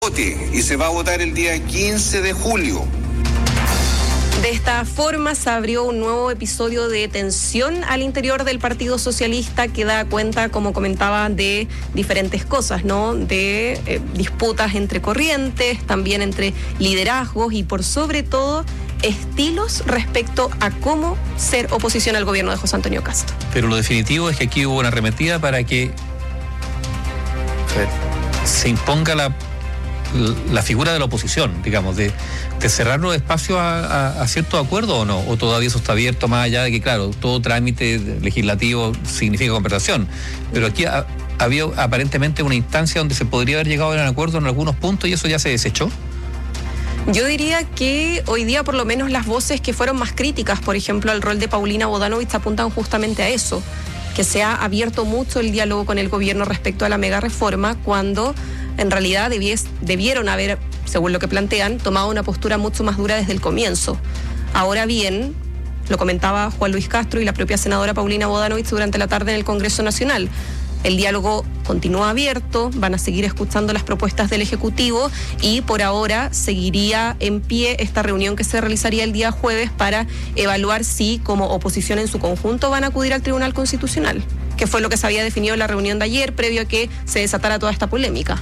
Y se va a votar el día 15 de julio. De esta forma se abrió un nuevo episodio de tensión al interior del Partido Socialista que da cuenta, como comentaba, de diferentes cosas, ¿no? De disputas entre corrientes, también entre liderazgos y por sobre todo estilos respecto a cómo ser oposición al gobierno de José Antonio Kast. Pero lo definitivo es que aquí hubo una arremetida para que se imponga la figura de la oposición, digamos, de cerrar los espacios a ciertos acuerdos o no, o todavía eso está abierto, más allá de que, claro, todo trámite legislativo significa conversación, pero aquí había aparentemente una instancia donde se podría haber llegado a un acuerdo en algunos puntos y eso ya se desechó. Yo diría que hoy día por lo menos las voces que fueron más críticas, por ejemplo, al rol de Paulina Bodanovich, apuntan justamente a eso, que se ha abierto mucho el diálogo con el gobierno respecto a la mega reforma, cuando en realidad debieron haber, según lo que plantean, tomado una postura mucho más dura desde el comienzo. Ahora bien, lo comentaba Juan Luis Castro y la propia senadora Paulina Bodanovich durante la tarde en el Congreso Nacional. El diálogo continúa abierto, van a seguir escuchando las propuestas del Ejecutivo y por ahora seguiría en pie esta reunión que se realizaría el día jueves para evaluar si como oposición en su conjunto van a acudir al Tribunal Constitucional, que fue lo que se había definido en la reunión de ayer previo a que se desatara toda esta polémica.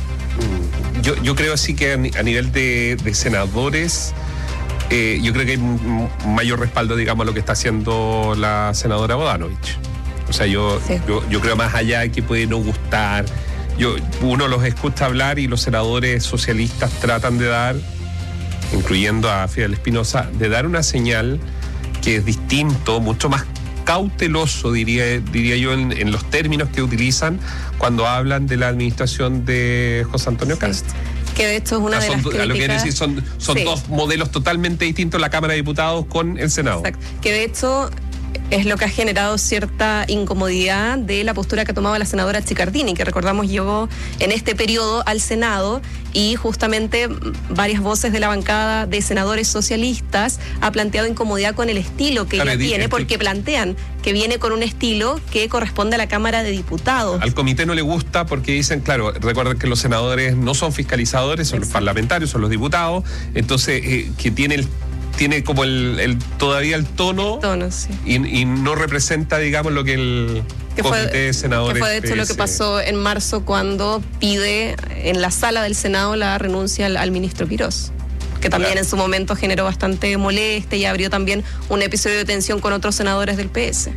Yo creo así que a nivel de senadores, yo creo que hay un mayor respaldo, digamos, a lo que está haciendo la senadora Bodanovich. O sea, yo creo más allá de que puede no gustar. Uno los escucha hablar y los senadores socialistas tratan de dar, incluyendo a Fidel Espinosa, de dar una señal que es distinto, mucho más cauteloso, diría yo, en los términos que utilizan cuando hablan de la administración de José Antonio Kast. Que de hecho es una de las críticas. Lo que quiere decir son dos modelos totalmente distintos, la Cámara de Diputados con el Senado. Exacto. Que de hecho es lo que ha generado cierta incomodidad de la postura que tomaba la senadora Chiccardini, que recordamos llegó en este periodo al Senado y justamente varias voces de la bancada de senadores socialistas ha planteado incomodidad con el estilo que ella tiene, porque plantean que viene con un estilo que corresponde a la Cámara de Diputados. Al comité no le gusta porque dicen, claro, recuerden que los senadores no son fiscalizadores, son los parlamentarios, son los diputados, entonces que tiene como todavía el tono, sí. y no representa, digamos, lo que el comité de senadores... Que fue de hecho lo que pasó en marzo cuando pide en la sala del Senado la renuncia al ministro Quirós, que también en su momento generó bastante molestia y abrió también un episodio de tensión con otros senadores del PS.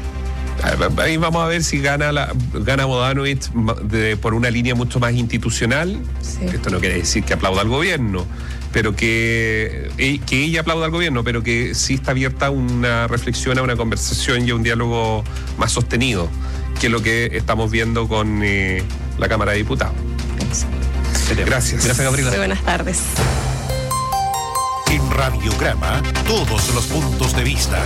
Ahí vamos a ver si gana Bodanovich por una línea mucho más institucional. Sí. Esto no quiere decir que aplauda al gobierno, pero que ella aplauda al gobierno, pero que sí está abierta a una reflexión, a una conversación y a un diálogo más sostenido, que es lo que estamos viendo con la Cámara de Diputados. Gracias. Gracias, Gabriela. Muy buenas tardes. En Radiograma, todos los puntos de vista.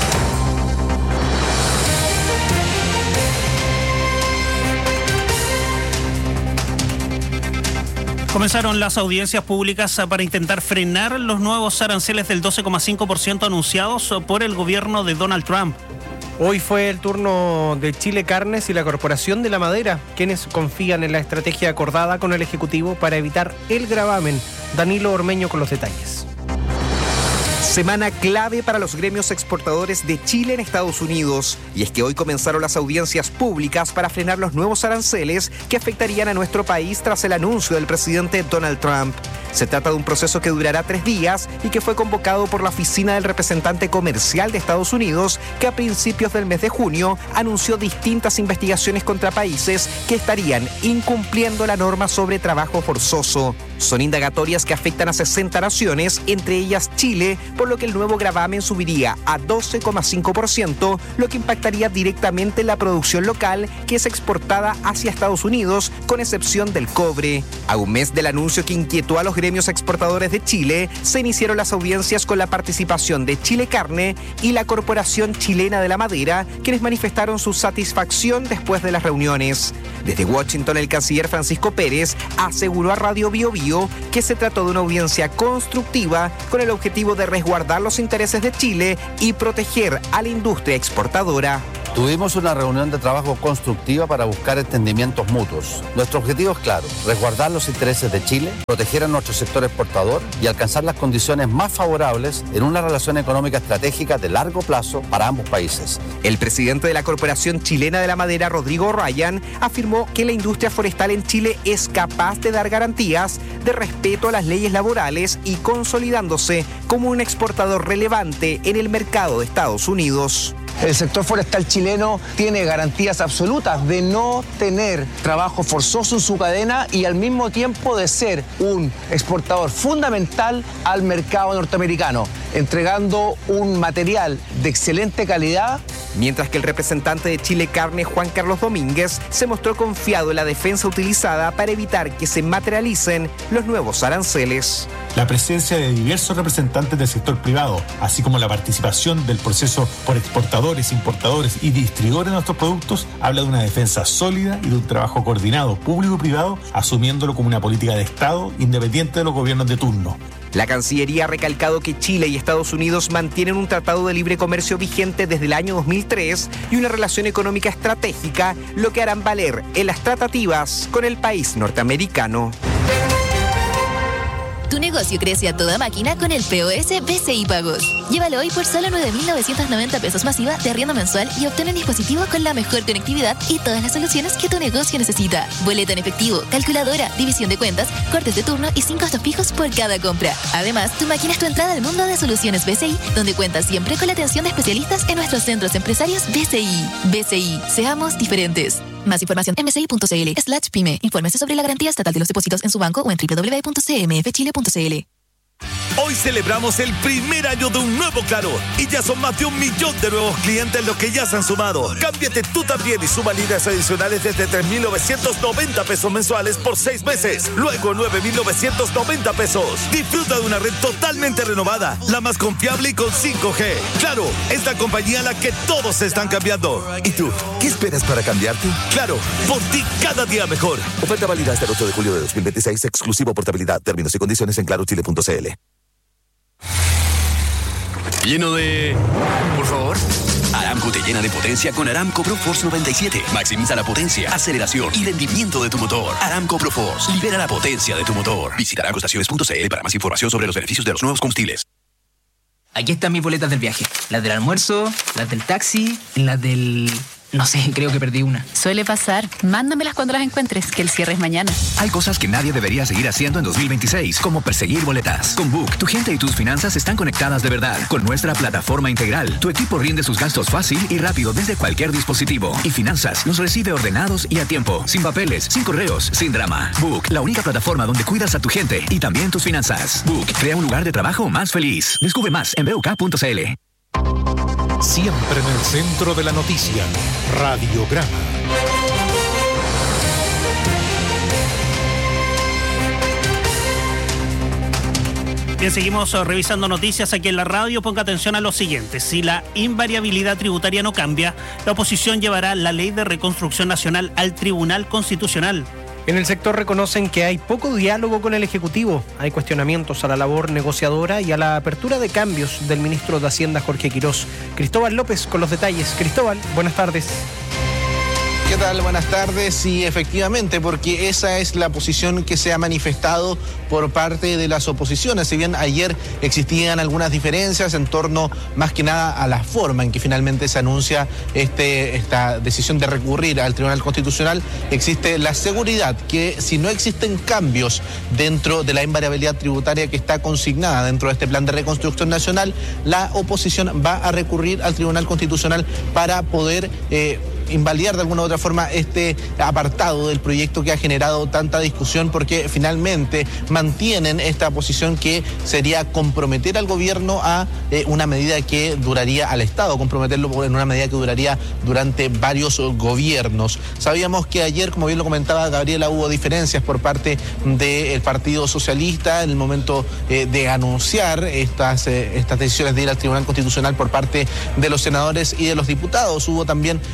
Comenzaron las audiencias públicas para intentar frenar los nuevos aranceles del 12,5% anunciados por el gobierno de Donald Trump. Hoy fue el turno de Chile Carnes y la Corporación de la Madera, quienes confían en la estrategia acordada con el Ejecutivo para evitar el gravamen. Danilo Ormeño con los detalles. Semana clave para los gremios exportadores de Chile en Estados Unidos. Y es que hoy comenzaron las audiencias públicas para frenar los nuevos aranceles que afectarían a nuestro país tras el anuncio del presidente Donald Trump. Se trata de un proceso que durará 3 días y que fue convocado por la oficina del representante comercial de Estados Unidos, que a principios del mes de junio anunció distintas investigaciones contra países que estarían incumpliendo la norma sobre trabajo forzoso. Son indagatorias que afectan a 60 naciones, entre ellas Chile, por lo que el nuevo gravamen subiría a 12,5%, lo que impactaría directamente en la producción local que es exportada hacia Estados Unidos, con excepción del cobre. A un mes del anuncio que inquietó a los gremios exportadores de Chile, se iniciaron las audiencias con la participación de Chile Carne y la Corporación Chilena de la Madera, quienes manifestaron su satisfacción después de las reuniones. Desde Washington, el canciller Francisco Pérez aseguró a Radio Bio Bio que se trató de una audiencia constructiva con el objetivo de resguardar los intereses de Chile y proteger a la industria exportadora. Tuvimos una reunión de trabajo constructiva para buscar entendimientos mutuos. Nuestro objetivo es claro: resguardar los intereses de Chile, proteger a nuestro sector exportador y alcanzar las condiciones más favorables en una relación económica estratégica de largo plazo para ambos países. El presidente de la Corporación Chilena de la Madera, Rodrigo Ryan, afirmó que la industria forestal en Chile es capaz de dar garantías de respeto a las leyes laborales y consolidándose como un exportador relevante en el mercado de Estados Unidos. El sector forestal chileno tiene garantías absolutas de no tener trabajo forzoso en su cadena y al mismo tiempo de ser un exportador fundamental al mercado norteamericano, entregando un material de excelente calidad. Mientras que el representante de Chile Carne, Juan Carlos Domínguez, se mostró confiado en la defensa utilizada para evitar que se materialicen los nuevos aranceles. La presencia de diversos representantes del sector privado, así como la participación del proceso por exportadores, importadores y distribuidores de nuestros productos, habla de una defensa sólida y de un trabajo coordinado público y privado, asumiéndolo como una política de Estado independiente de los gobiernos de turno. La Cancillería ha recalcado que Chile y Estados Unidos mantienen un tratado de libre comercio vigente desde el año 2003 y una relación económica estratégica, lo que harán valer en las tratativas con el país norteamericano. Tu negocio crece a toda máquina con el POS BCI Pagos. Llévalo hoy por solo 9.990 pesos masiva de arriendo mensual y obtén un dispositivo con la mejor conectividad y todas las soluciones que tu negocio necesita. Boleto en efectivo, calculadora, división de cuentas, cortes de turno y 5 costos fijos por cada compra. Además, tu máquina es tu entrada al mundo de soluciones BCI, donde cuentas siempre con la atención de especialistas en nuestros centros empresarios BCI. BCI, seamos diferentes. Más información en bci.cl/pyme. Infórmese sobre la garantía estatal de los depósitos en su banco o en www.cmfchile.cl. Hoy celebramos el primer año de un nuevo Claro y ya son más de 1 millón de nuevos clientes los que ya se han sumado. Cámbiate tú también y suma líneas adicionales desde 3.990 pesos mensuales por 6 meses. Luego 9.990 pesos. Disfruta de una red totalmente renovada, la más confiable y con 5G. Claro, es la compañía a la que todos se están cambiando. ¿Y tú? ¿Qué esperas para cambiarte? Claro, por ti cada día mejor. Oferta válida hasta el 8 de julio de 2026, exclusivo portabilidad. Términos y condiciones en clarochile.cl. Lleno de... Por favor. Aramco te llena de potencia con Aramco ProForce 97. Maximiza la potencia, aceleración y rendimiento de tu motor. Aramco ProForce. Libera la potencia de tu motor. Visita aramcoestaciones.cl para más información sobre los beneficios de los nuevos combustibles. Aquí están mis boletas del viaje. Las del almuerzo, las del taxi, las del... No sé, creo que perdí una. Suele pasar. Mándamelas cuando las encuentres, que el cierre es mañana. Hay cosas que nadie debería seguir haciendo en 2026, como perseguir boletas. Con Book, tu gente y tus finanzas están conectadas de verdad. Con nuestra plataforma integral, tu equipo rinde sus gastos fácil y rápido desde cualquier dispositivo. Y Finanzas los recibe ordenados y a tiempo, sin papeles, sin correos, sin drama. Book, la única plataforma donde cuidas a tu gente y también tus finanzas. Book, crea un lugar de trabajo más feliz. Descubre más en BUK.cl. Siempre en el centro de la noticia, Radiograma. Bien, seguimos revisando noticias aquí en la radio. Ponga atención a lo siguiente. Si la invariabilidad tributaria no cambia, la oposición llevará la Ley de Reconstrucción Nacional al Tribunal Constitucional. En el sector reconocen que hay poco diálogo con el Ejecutivo. Hay cuestionamientos a la labor negociadora y a la apertura de cambios del ministro de Hacienda, Jorge Quirós. Cristóbal López con los detalles. Cristóbal, buenas tardes. ¿Qué tal? Buenas tardes. Sí, efectivamente, porque esa es la posición que se ha manifestado por parte de las oposiciones. Si bien ayer existían algunas diferencias en torno más que nada a la forma en que finalmente se anuncia esta decisión de recurrir al Tribunal Constitucional, existe la seguridad que si no existen cambios dentro de la invariabilidad tributaria que está consignada dentro de este plan de reconstrucción nacional, la oposición va a recurrir al Tribunal Constitucional para poder invalidar de alguna u otra forma este apartado del proyecto que ha generado tanta discusión, porque finalmente mantienen esta posición que sería comprometer al gobierno a una medida que duraría, al Estado comprometerlo en una medida que duraría durante varios gobiernos. Sabíamos que ayer, como bien lo comentaba Gabriela, hubo diferencias por parte del Partido Socialista en el momento de anunciar estas decisiones de ir al Tribunal Constitucional por parte de los senadores y de los diputados. Hubo también un emplazamiento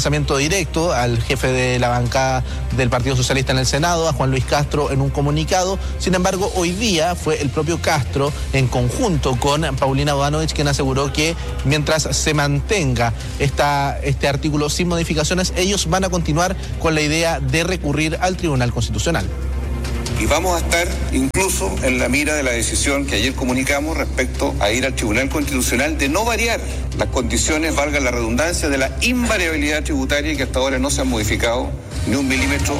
desplazamiento directo al jefe de la bancada del Partido Socialista en el Senado, a Juan Luis Castro, en un comunicado. Sin embargo, hoy día fue el propio Castro, en conjunto con Paulina Bodanovich, quien aseguró que mientras se mantenga este artículo sin modificaciones, ellos van a continuar con la idea de recurrir al Tribunal Constitucional. Y vamos a estar incluso en la mira de la decisión que ayer comunicamos respecto a ir al Tribunal Constitucional de no variar las condiciones, valga la redundancia, de la invariabilidad tributaria, que hasta ahora no se han modificado ni un milímetro.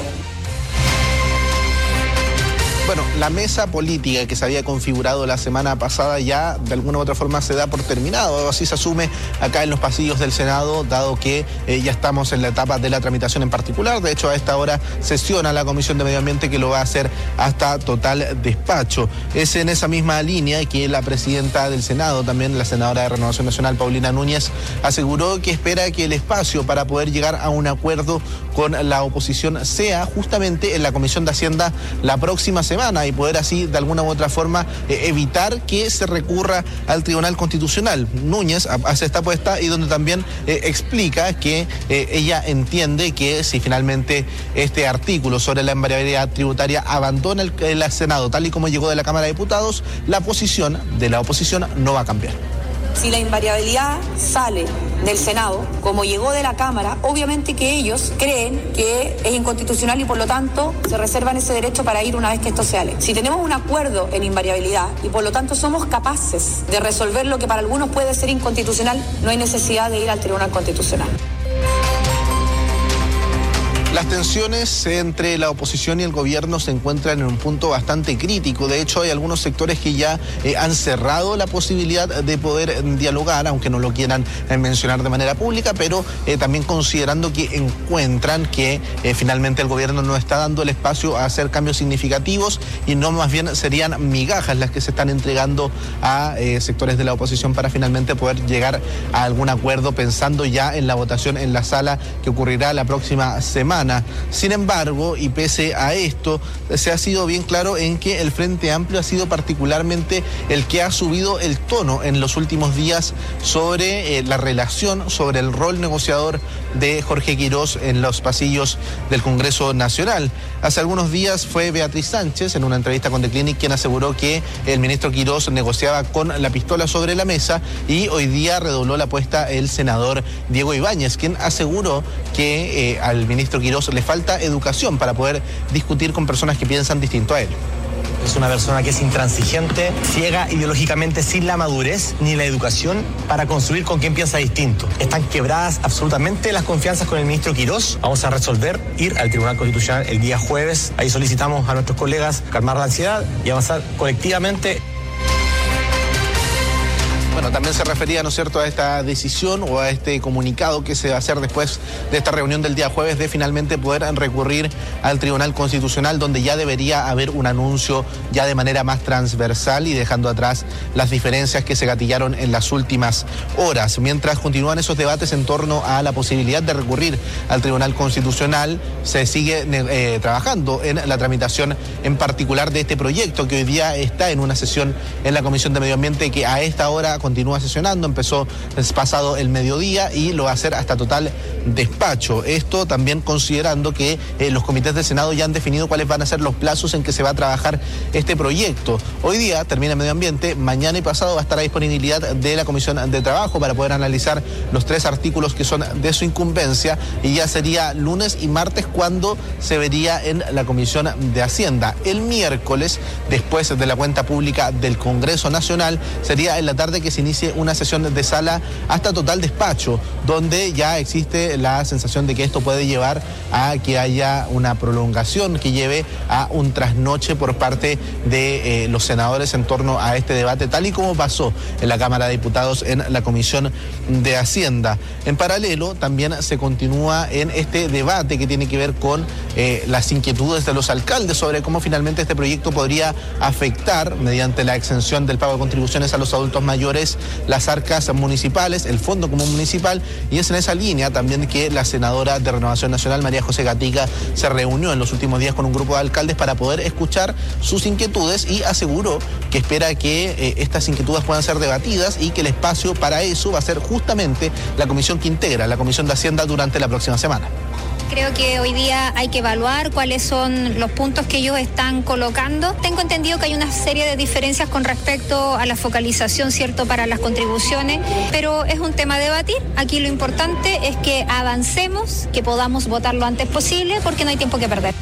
Bueno, la mesa política que se había configurado la semana pasada ya de alguna u otra forma se da por terminado, así se asume acá en los pasillos del Senado, dado que ya estamos en la etapa de la tramitación en particular. De hecho, a esta hora sesiona la Comisión de Medio Ambiente, que lo va a hacer hasta total despacho. Es en esa misma línea que la presidenta del Senado, también la senadora de Renovación Nacional, Paulina Núñez, aseguró que espera que el espacio para poder llegar a un acuerdo con la oposición sea justamente en la Comisión de Hacienda la próxima semana, y poder así de alguna u otra forma evitar que se recurra al Tribunal Constitucional. Núñez hace esta apuesta y donde también explica que ella entiende que si finalmente este artículo sobre la invariabilidad tributaria abandona el Senado tal y como llegó de la Cámara de Diputados, la posición de la oposición no va a cambiar. Si la invariabilidad sale del Senado, como llegó de la Cámara, obviamente que ellos creen que es inconstitucional y por lo tanto se reservan ese derecho para ir una vez que esto se sale. Si tenemos un acuerdo en invariabilidad y por lo tanto somos capaces de resolver lo que para algunos puede ser inconstitucional, no hay necesidad de ir al Tribunal Constitucional. Las tensiones entre la oposición y el gobierno se encuentran en un punto bastante crítico. De hecho, hay algunos sectores que ya han cerrado la posibilidad de poder dialogar, aunque no lo quieran mencionar de manera pública, pero también considerando que encuentran que finalmente el gobierno no está dando el espacio a hacer cambios significativos y no, más bien serían migajas las que se están entregando a sectores de la oposición para finalmente poder llegar a algún acuerdo, pensando ya en la votación en la sala que ocurrirá la próxima semana. Sin embargo, y pese a esto, se ha sido bien claro en que el Frente Amplio ha sido particularmente el que ha subido el tono en los últimos días sobre la relación, sobre el rol negociador de Jorge Quirós en los pasillos del Congreso Nacional. Hace algunos días fue Beatriz Sánchez, en una entrevista con The Clinic, quien aseguró que el ministro Quirós negociaba con la pistola sobre la mesa, y hoy día redobló la apuesta el senador Diego Ibáñez, quien aseguró que al ministro Quirós le falta educación para poder discutir con personas que piensan distinto a él. Es una persona que es intransigente, ciega ideológicamente, sin la madurez ni la educación para construir con quien piensa distinto. Están quebradas absolutamente las confianzas con el ministro Quirós. Vamos a resolver ir al Tribunal Constitucional el día jueves. Ahí solicitamos a nuestros colegas calmar la ansiedad y avanzar colectivamente. Bueno, también se refería, ¿no es cierto?, a esta decisión o a este comunicado que se va a hacer después de esta reunión del día jueves, de finalmente poder recurrir al Tribunal Constitucional, donde ya debería haber un anuncio ya de manera más transversal y dejando atrás las diferencias que se gatillaron en las últimas horas. Mientras continúan esos debates en torno a la posibilidad de recurrir al Tribunal Constitucional, se sigue trabajando en la tramitación en particular de este proyecto, que hoy día está en una sesión en la Comisión de Medio Ambiente, que a esta hora continúa sesionando. Empezó pasado el mediodía y lo va a hacer hasta total despacho. Esto también considerando que los comités del Senado ya han definido cuáles van a ser los plazos en que se va a trabajar este proyecto. Hoy día termina Medio Ambiente, mañana y pasado va a estar a disponibilidad de la Comisión de Trabajo para poder analizar los 3 artículos que son de su incumbencia, y ya sería lunes y martes cuando se vería en la Comisión de Hacienda. El miércoles, después de la cuenta pública del Congreso Nacional, sería en la tarde que se inicie una sesión de sala hasta total despacho, donde ya existe la sensación de que esto puede llevar a que haya una prolongación que lleve a un trasnoche por parte de los senadores en torno a este debate, tal y como pasó en la Cámara de Diputados en la Comisión de Hacienda. En paralelo, también se continúa en este debate que tiene que ver con las inquietudes de los alcaldes sobre cómo finalmente este proyecto podría afectar, mediante la exención del pago de contribuciones a los adultos mayores, menores las arcas municipales, el Fondo Común Municipal, y es en esa línea también que la senadora de Renovación Nacional, María José Gatica, se reunió en los últimos días con un grupo de alcaldes para poder escuchar sus inquietudes y aseguró que espera que estas inquietudes puedan ser debatidas y que el espacio para eso va a ser justamente la comisión que integra la Comisión de Hacienda durante la próxima semana. Creo que hoy día hay que evaluar cuáles son los puntos que ellos están colocando. Tengo entendido que hay una serie de diferencias con respecto a la focalización, ¿cierto?, para las contribuciones, pero es un tema a debatir. Aquí lo importante es que avancemos, que podamos votar lo antes posible, porque no hay tiempo que perder.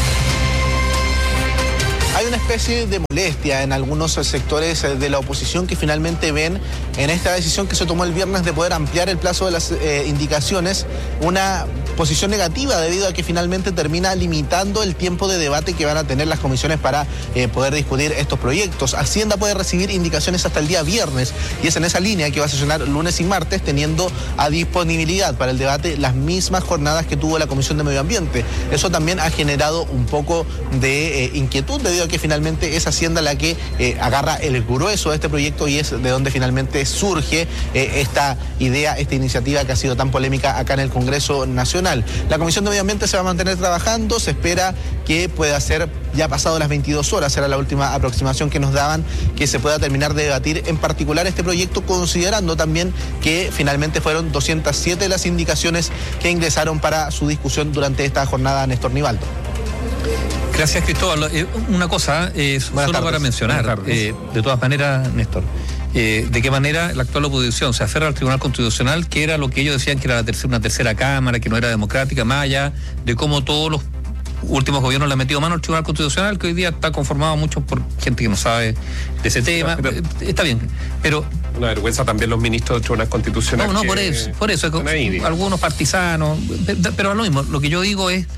Hay una especie de molestia en algunos sectores de la oposición que finalmente ven en esta decisión que se tomó el viernes de poder ampliar el plazo de las indicaciones una posición negativa debido a que finalmente termina limitando el tiempo de debate que van a tener las comisiones para poder discutir estos proyectos. Hacienda puede recibir indicaciones hasta el día viernes y es en esa línea que va a sesionar lunes y martes, teniendo a disponibilidad para el debate las mismas jornadas que tuvo la Comisión de Medio Ambiente. Eso también ha generado un poco de inquietud debido a que finalmente es Hacienda la que agarra el grueso de este proyecto y es de donde finalmente surge esta idea, esta iniciativa que ha sido tan polémica acá en el Congreso Nacional. La Comisión de Medio Ambiente se va a mantener trabajando, se espera que pueda ser ya pasado las 22 horas, era la última aproximación que nos daban, que se pueda terminar de debatir en particular este proyecto, considerando también que finalmente fueron 207 las indicaciones que ingresaron para su discusión durante esta jornada, Néstor Nivaldo. Gracias, Cristóbal. Una cosa, solo para mencionar, de todas maneras, Néstor, de qué manera la actual oposición se aferra al Tribunal Constitucional, que era lo que ellos decían que era una tercera cámara, que no era democrática, más allá de cómo todos los últimos gobiernos le han metido mano al Tribunal Constitucional, que hoy día está conformado mucho por gente que no sabe de ese tema. Pero, está bien, pero... Una vergüenza también los ministros del Tribunal Constitucional. No, por eso algunos partisanos, pero lo mismo, lo que yo digo es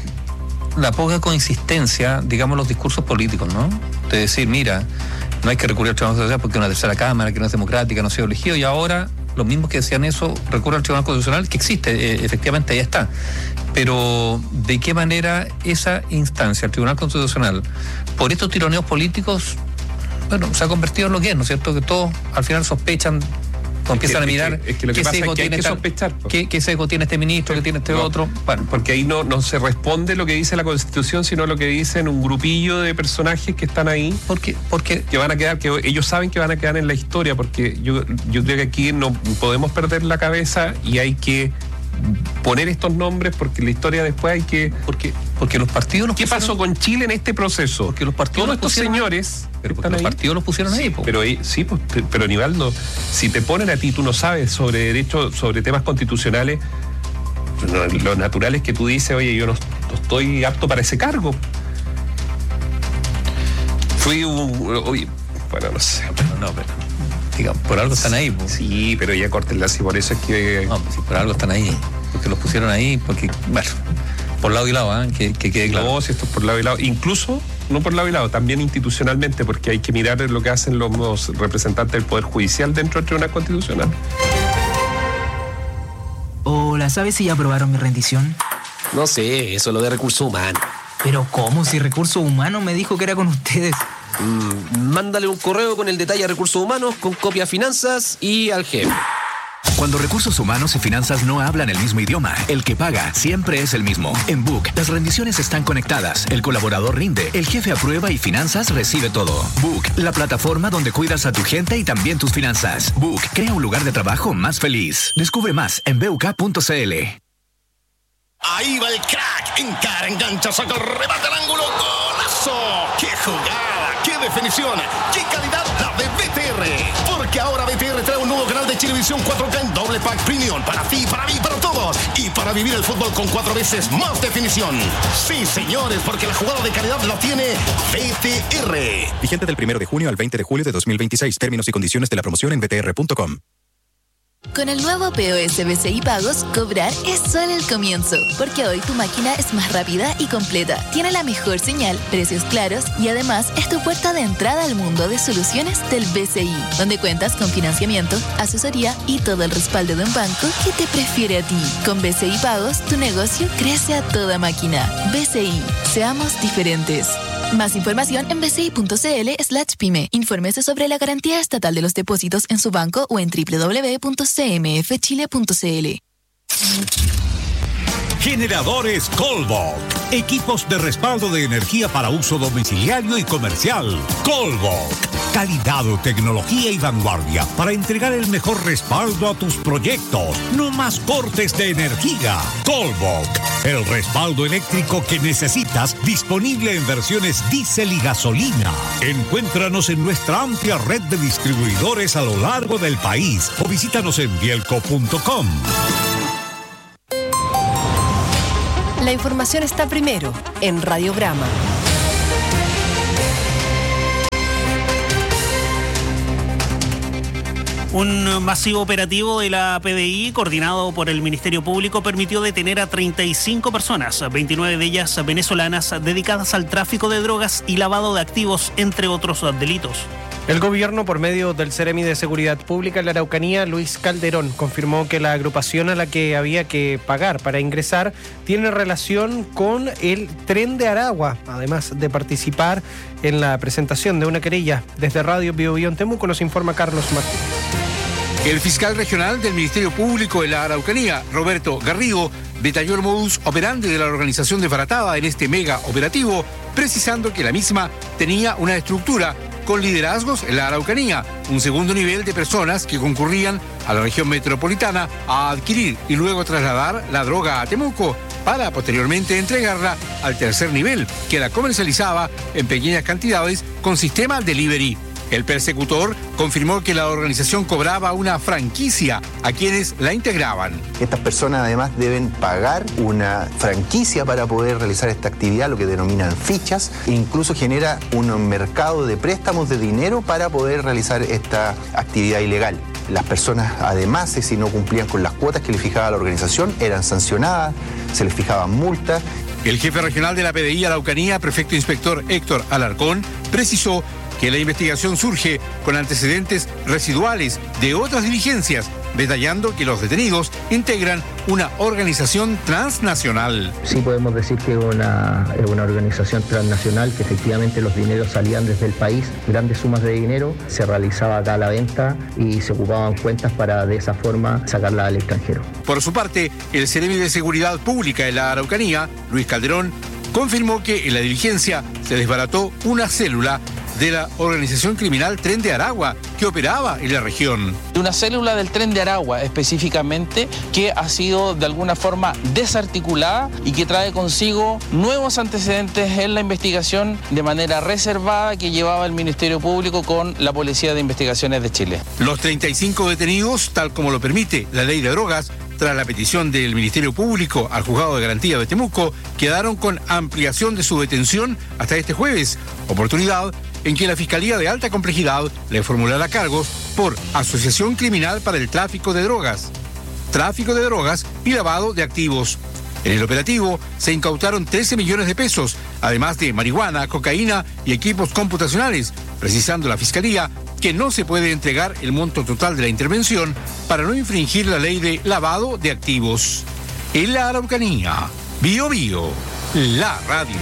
la poca consistencia, digamos, los discursos políticos, ¿no? De decir, mira, no hay que recurrir al Tribunal Constitucional porque es una tercera cámara, que no es democrática, no ha sido elegido, y ahora los mismos que decían eso recurren al Tribunal Constitucional, que existe, efectivamente, ahí está. Pero, ¿de qué manera esa instancia, el Tribunal Constitucional, por estos tironeos políticos, bueno, se ha convertido en lo que es, ¿no es cierto? Que todos al final sospechan, empiezan a mirar qué sesgo tiene que sospechar. ¿Qué sesgo tiene este ministro, qué tiene este otro? Bueno, porque ahí no se responde lo que dice la Constitución, sino lo que dicen un grupillo de personajes que están ahí. Porque que van a quedar, que ellos saben que van a quedar en la historia, porque yo creo que aquí no podemos perder la cabeza y hay que poner estos nombres porque la historia después hay que... Porque los partidos... ¿Qué pasó con Chile en este proceso? Porque los partidos... Todos estos señores... Pero porque los partidos los pusieron ahí. Pero Nivaldo, si te ponen a ti, tú no sabes sobre derecho, sobre temas constitucionales, lo natural es que tú dices, oye, yo no estoy apto para ese cargo. No sé. Pero digamos, por algo están ahí. Sí, pero ya córtenla, si por eso es que... No, si por algo están ahí. Porque los pusieron ahí, porque, bueno, por lado y lado, que quede claro. No, si esto es por lado y lado. Incluso, no por lado y lado, también institucionalmente, porque hay que mirar lo que hacen los representantes del Poder Judicial dentro del Tribunal Constitucional. Hola, ¿sabes si ya aprobaron mi rendición? No sé, eso es lo de recursos humanos. ¿Pero cómo? Si recursos humanos me dijo que era con ustedes. Mándale un correo con el detalle a recursos humanos, con copia a finanzas y al jefe. Cuando recursos humanos y finanzas no hablan el mismo idioma, el que paga siempre es el mismo. En Book, las rendiciones están conectadas, el colaborador rinde, el jefe aprueba y finanzas recibe todo. Book, la plataforma donde cuidas a tu gente y también tus finanzas. Book, crea un lugar de trabajo más feliz. Descubre más en BUK.cl. Ahí va el crack, encara, engancha, saca el remate al ángulo, ¡golazo! ¡Qué jugada! ¡Qué definición! ¡Qué calidad la de BTR! Porque ahora BTR trae un nuevo canal de Chilevisión 4K en doble pack premium para ti, para mí, para todos y para vivir el fútbol con 4 veces más definición. Sí, señores, porque la jugada de calidad la tiene BTR. Vigente del 1 de junio al 20 de julio de 2026. Términos y condiciones de la promoción en btr.com. Con el nuevo POS BCI Pagos, cobrar es solo el comienzo, porque hoy tu máquina es más rápida y completa, tiene la mejor señal, precios claros y además es tu puerta de entrada al mundo de soluciones del BCI, donde cuentas con financiamiento, asesoría y todo el respaldo de un banco que te prefiere a ti. Con BCI Pagos, tu negocio crece a toda máquina. BCI, seamos diferentes. Más información en bci.cl/pyme. Infórmese sobre la garantía estatal de los depósitos en su banco o en www.cmfchile.cl. Generadores Colvolk. Equipos de respaldo de energía para uso domiciliario y comercial. Colvolk. Calidad, tecnología y vanguardia para entregar el mejor respaldo a tus proyectos. No más cortes de energía. Colvolk. El respaldo eléctrico que necesitas, disponible en versiones diésel y gasolina. Encuéntranos en nuestra amplia red de distribuidores a lo largo del país o visítanos en bielco.com. La información está primero en Radiograma. Un masivo operativo de la PDI, coordinado por el Ministerio Público, permitió detener a 35 personas, 29 de ellas venezolanas, dedicadas al tráfico de drogas y lavado de activos, entre otros delitos. El gobierno, por medio del Seremi de Seguridad Pública en la Araucanía, Luis Calderón, confirmó que la agrupación a la que había que pagar para ingresar tiene relación con el Tren de Aragua, además de participar en la presentación de una querella. Desde Radio Bio Bio en Temuco nos informa Carlos Martínez. El fiscal regional del Ministerio Público de la Araucanía, Roberto Garrigo, detalló el modus operandi de la organización desbaratada en este mega operativo, precisando que la misma tenía una estructura con liderazgos en la Araucanía, un segundo nivel de personas que concurrían a la región metropolitana a adquirir y luego trasladar la droga a Temuco para posteriormente entregarla al tercer nivel, que la comercializaba en pequeñas cantidades con sistema delivery. El persecutor confirmó que la organización cobraba una franquicia a quienes la integraban. Estas personas además deben pagar una franquicia para poder realizar esta actividad, lo que denominan fichas, e incluso genera un mercado de préstamos de dinero para poder realizar esta actividad ilegal. Las personas, además, si no cumplían con las cuotas que les fijaba la organización, eran sancionadas, se les fijaban multas. El jefe regional de la PDI Araucanía, prefecto inspector Héctor Alarcón, precisó que la investigación surge con antecedentes residuales de otras diligencias, detallando que los detenidos integran una organización transnacional. Sí podemos decir que es una organización transnacional, que efectivamente los dineros salían desde el país, grandes sumas de dinero, se realizaba acá la venta y se ocupaban cuentas para de esa forma sacarla al extranjero. Por su parte, el Seremi de Seguridad Pública de la Araucanía, Luis Calderón, confirmó que en la diligencia se desbarató una célula de la organización criminal Tren de Aragua, que operaba en la región. Una célula del Tren de Aragua específicamente, que ha sido de alguna forma desarticulada y que trae consigo nuevos antecedentes en la investigación de manera reservada que llevaba el Ministerio Público con la Policía de Investigaciones de Chile. Los 35 detenidos, tal como lo permite la ley de drogas, tras la petición del Ministerio Público al Juzgado de Garantía de Temuco, quedaron con ampliación de su detención hasta este jueves, oportunidad en que la Fiscalía de Alta Complejidad le formulará cargos por asociación criminal para el tráfico de drogas y lavado de activos. En el operativo se incautaron 13 millones de pesos, además de marihuana, cocaína y equipos computacionales, precisando la Fiscalía que no se puede entregar el monto total de la intervención para no infringir la ley de lavado de activos. En la Araucanía, Bio Bio, la radio.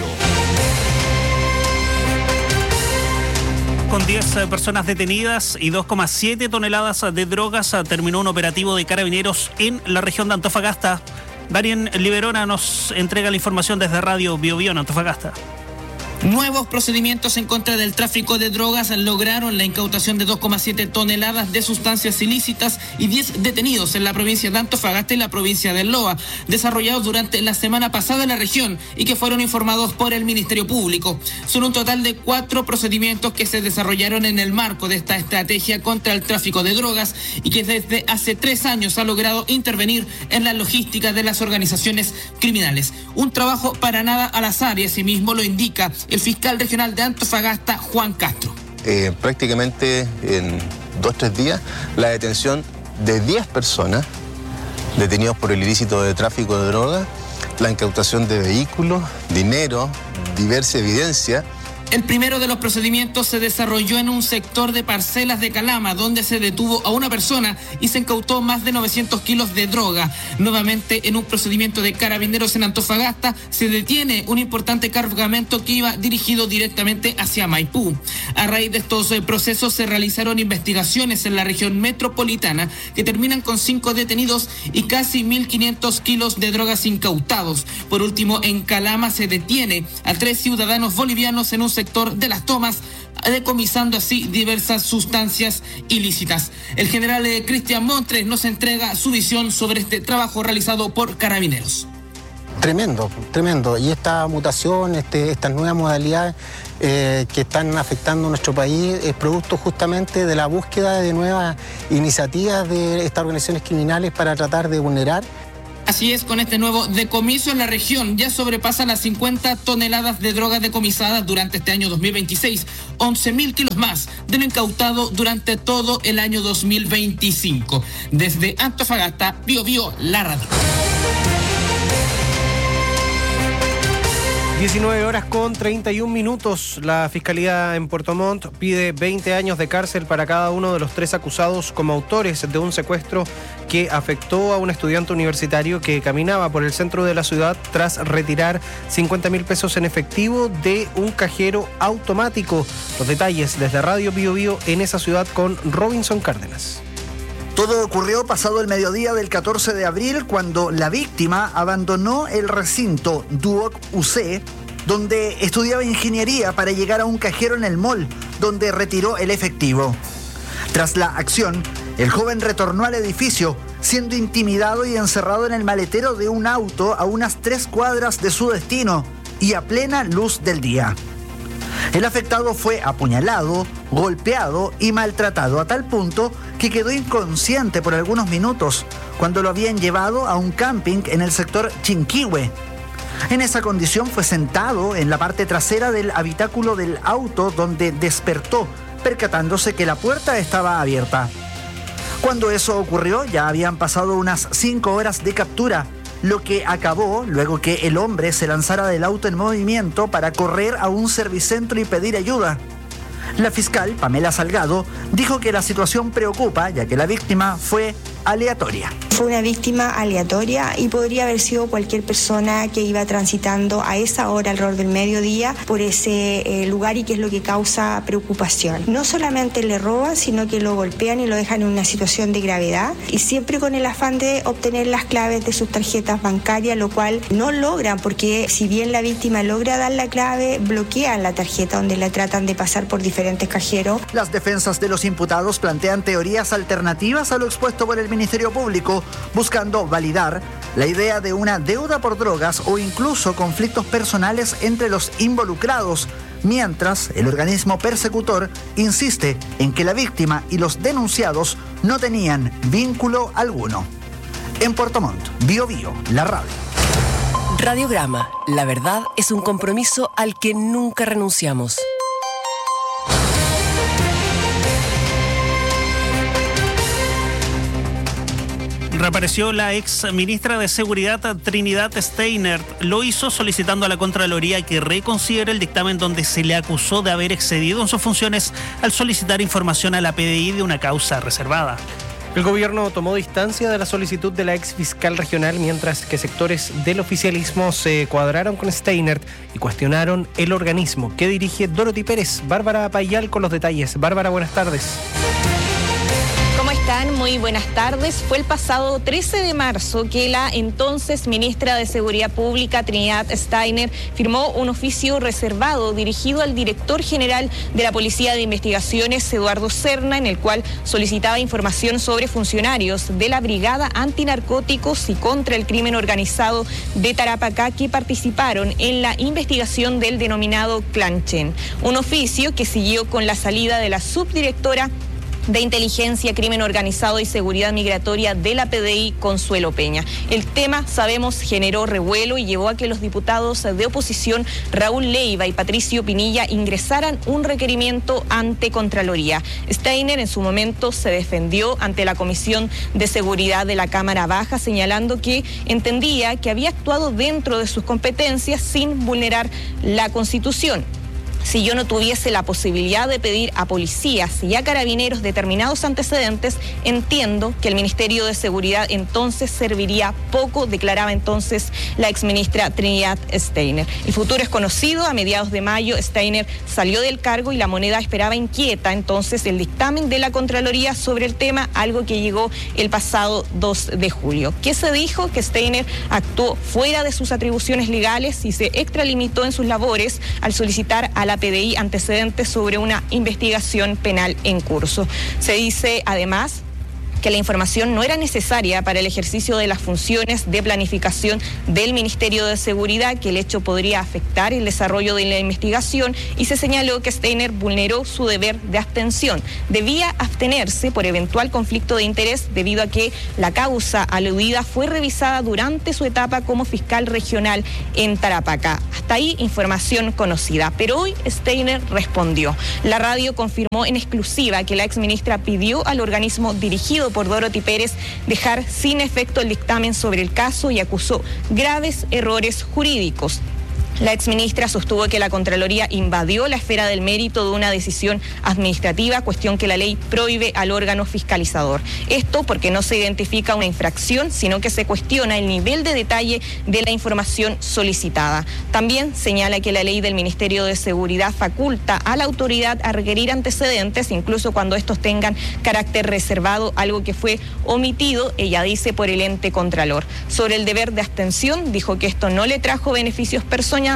Con 10 personas detenidas y 2,7 toneladas de drogas, terminó un operativo de carabineros en la región de Antofagasta. Darien Liberona nos entrega la información desde Radio Bio Bio en Antofagasta. Nuevos procedimientos en contra del tráfico de drogas lograron la incautación de 2,7 toneladas de sustancias ilícitas y 10 detenidos en la provincia de Antofagasta y la provincia del Loa, desarrollados durante la semana pasada en la región y que fueron informados por el Ministerio Público. Son un total de 4 procedimientos que se desarrollaron en el marco de esta estrategia contra el tráfico de drogas y que desde hace 3 años ha logrado intervenir en la logística de las organizaciones criminales. Un trabajo para nada al azar, y asimismo lo indica el fiscal regional de Antofagasta, Juan Castro. Prácticamente en 2-3 días, la detención de 10 personas detenidos por el ilícito de tráfico de drogas, la incautación de vehículos, dinero, diversa evidencia El primero de los procedimientos se desarrolló en un sector de parcelas de Calama, donde se detuvo a una persona y se incautó más de 900 kilos de droga. Nuevamente, en un procedimiento de Carabineros en Antofagasta, se detiene un importante cargamento que iba dirigido directamente hacia Maipú. A raíz de estos procesos se realizaron investigaciones en la región metropolitana que terminan con 5 detenidos y casi 1.500 kilos de drogas incautados. Por último, en Calama se detiene a 3 ciudadanos bolivianos en un sector de Las Tomas, decomisando así diversas sustancias ilícitas. El general Cristian Montres nos entrega su visión sobre este trabajo realizado por Carabineros. Tremendo. Y esta mutación, estas nuevas modalidades que están afectando a nuestro país es producto justamente de la búsqueda de nuevas iniciativas de estas organizaciones criminales para tratar de vulnerar. Así es, con este nuevo decomiso en la región ya sobrepasa las 50 toneladas de drogas decomisadas durante este año 2026, 11.000 kilos más de lo incautado durante todo el año 2025. Desde Antofagasta, Bio, la radio. 19:31. La Fiscalía en Puerto Montt pide 20 años de cárcel para cada uno de los 3 acusados como autores de un secuestro que afectó a un estudiante universitario que caminaba por el centro de la ciudad tras retirar 50.000 pesos en efectivo de un cajero automático. Los detalles desde Radio Bio en esa ciudad con Robinson Cárdenas. Todo ocurrió pasado el mediodía del 14 de abril cuando la víctima abandonó el recinto Duoc UC, donde estudiaba ingeniería para llegar a un cajero en el mall, donde retiró el efectivo. Tras la acción, el joven retornó al edificio, siendo intimidado y encerrado en el maletero de un auto a unas 3 cuadras de su destino y a plena luz del día. El afectado fue apuñalado, golpeado y maltratado a tal punto que quedó inconsciente por algunos minutos cuando lo habían llevado a un camping en el sector Chinquihue. En esa condición fue sentado en la parte trasera del habitáculo del auto donde despertó, percatándose que la puerta estaba abierta. Cuando eso ocurrió ya habían pasado unas 5 horas de captura, lo que acabó luego que el hombre se lanzara del auto en movimiento para correr a un servicentro y pedir ayuda. La fiscal, Pamela Salgado, dijo que la situación preocupa ya que la víctima fue aleatoria. Fue una víctima aleatoria y podría haber sido cualquier persona que iba transitando a esa hora, alrededor del mediodía, por ese lugar, y que es lo que causa preocupación. No solamente le roban, sino que lo golpean y lo dejan en una situación de gravedad, y siempre con el afán de obtener las claves de sus tarjetas bancarias, lo cual no logran, porque si bien la víctima logra dar la clave, bloquean la tarjeta, donde la tratan de pasar por diferentes cajeros. Las defensas de los imputados plantean teorías alternativas a lo expuesto por el Ministerio Público, buscando validar la idea de una deuda por drogas o incluso conflictos personales entre los involucrados, mientras el organismo persecutor insiste en que la víctima y los denunciados no tenían vínculo alguno. En Puerto Montt, Bio, la radio. Radiograma, la verdad es un compromiso al que nunca renunciamos. Reapareció la ex ministra de Seguridad Trinidad Steiner. Lo hizo solicitando a la Contraloría que reconsidere el dictamen donde se le acusó de haber excedido en sus funciones al solicitar información a la PDI de una causa reservada. El gobierno tomó distancia de la solicitud de la ex fiscal regional, mientras que sectores del oficialismo se cuadraron con Steiner y cuestionaron el organismo que dirige Dorothy Pérez. Bárbara Payal con los detalles. Bárbara, buenas tardes. ¿Cómo están? Muy buenas tardes. Fue el pasado 13 de marzo que la entonces ministra de Seguridad Pública, Trinidad Steiner, firmó un oficio reservado dirigido al director general de la Policía de Investigaciones, Eduardo Serna, en el cual solicitaba información sobre funcionarios de la Brigada Antinarcóticos y contra el Crimen Organizado de Tarapacá que participaron en la investigación del denominado Clanchen. Un oficio que siguió con la salida de la subdirectora de Inteligencia, Crimen Organizado y Seguridad Migratoria de la PDI, Consuelo Peña. El tema, sabemos, generó revuelo y llevó a que los diputados de oposición Raúl Leiva y Patricio Pinilla ingresaran un requerimiento ante Contraloría. Steiner en su momento se defendió ante la Comisión de Seguridad de la Cámara Baja, señalando que entendía que había actuado dentro de sus competencias sin vulnerar la Constitución. si yo no tuviese la posibilidad de pedir a policías y a carabineros determinados antecedentes, entiendo que el Ministerio de Seguridad entonces serviría poco, declaraba entonces la exministra Trinidad Steiner. El futuro es conocido. A mediados de mayo, Steiner salió del cargo y la Moneda esperaba inquieta entonces el dictamen de la Contraloría sobre el tema, algo que llegó el pasado 2 de julio. ¿Qué se dijo? Que Steiner actuó fuera de sus atribuciones legales y se extralimitó en sus labores al solicitar a la PDI antecedentes sobre una investigación penal en curso. Se dice además que la información no era necesaria para el ejercicio de las funciones de planificación del Ministerio de Seguridad, que el hecho podría afectar el desarrollo de la investigación, y se señaló que Steiner vulneró su deber de abstención. Debía abstenerse por eventual conflicto de interés debido a que la causa aludida fue revisada durante su etapa como fiscal regional en Tarapacá. Hasta ahí información conocida, pero hoy Steiner respondió. La radio confirmó en exclusiva que la exministra pidió al organismo dirigido por Dorothy Pérez dejar sin efecto el dictamen sobre el caso y acusó graves errores jurídicos. La exministra sostuvo que la Contraloría invadió la esfera del mérito de una decisión administrativa, cuestión que la ley prohíbe al órgano fiscalizador. Esto porque no se identifica una infracción, sino que se cuestiona el nivel de detalle de la información solicitada. También señala que la ley del Ministerio de Seguridad faculta a la autoridad a requerir antecedentes, incluso cuando estos tengan carácter reservado, algo que fue omitido, ella dice, por el ente contralor. Sobre el deber de abstención, dijo que esto no le trajo beneficios personales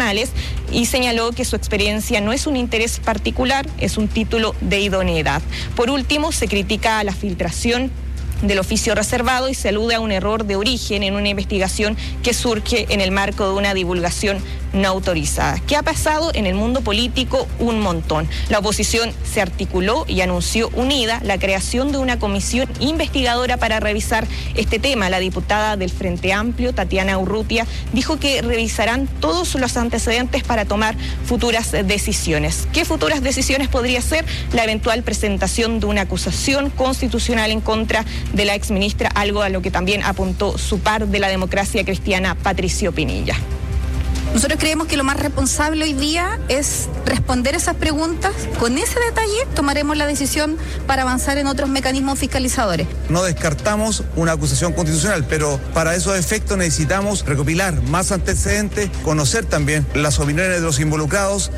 y señaló que su experiencia no es un interés particular, es un título de idoneidad. Por último, se critica a la filtración del oficio reservado y se alude a un error de origen en una investigación que surge en el marco de una divulgación no autorizada. ¿Qué ha pasado en el mundo político? Un montón. La oposición se articuló y anunció unida la creación de una comisión investigadora para revisar este tema. La diputada del Frente Amplio, Tatiana Urrutia, dijo que revisarán todos los antecedentes para tomar futuras decisiones. ¿Qué futuras decisiones podría ser? La eventual presentación de una acusación constitucional en contra de la exministra, algo a lo que también apuntó su par de la democracia cristiana, Patricio Pinilla. Nosotros creemos que lo más responsable hoy día es responder esas preguntas. Con ese detalle tomaremos la decisión para avanzar en otros mecanismos fiscalizadores. No descartamos una acusación constitucional, pero para esos efectos necesitamos recopilar más antecedentes, conocer también las opiniones de los involucrados.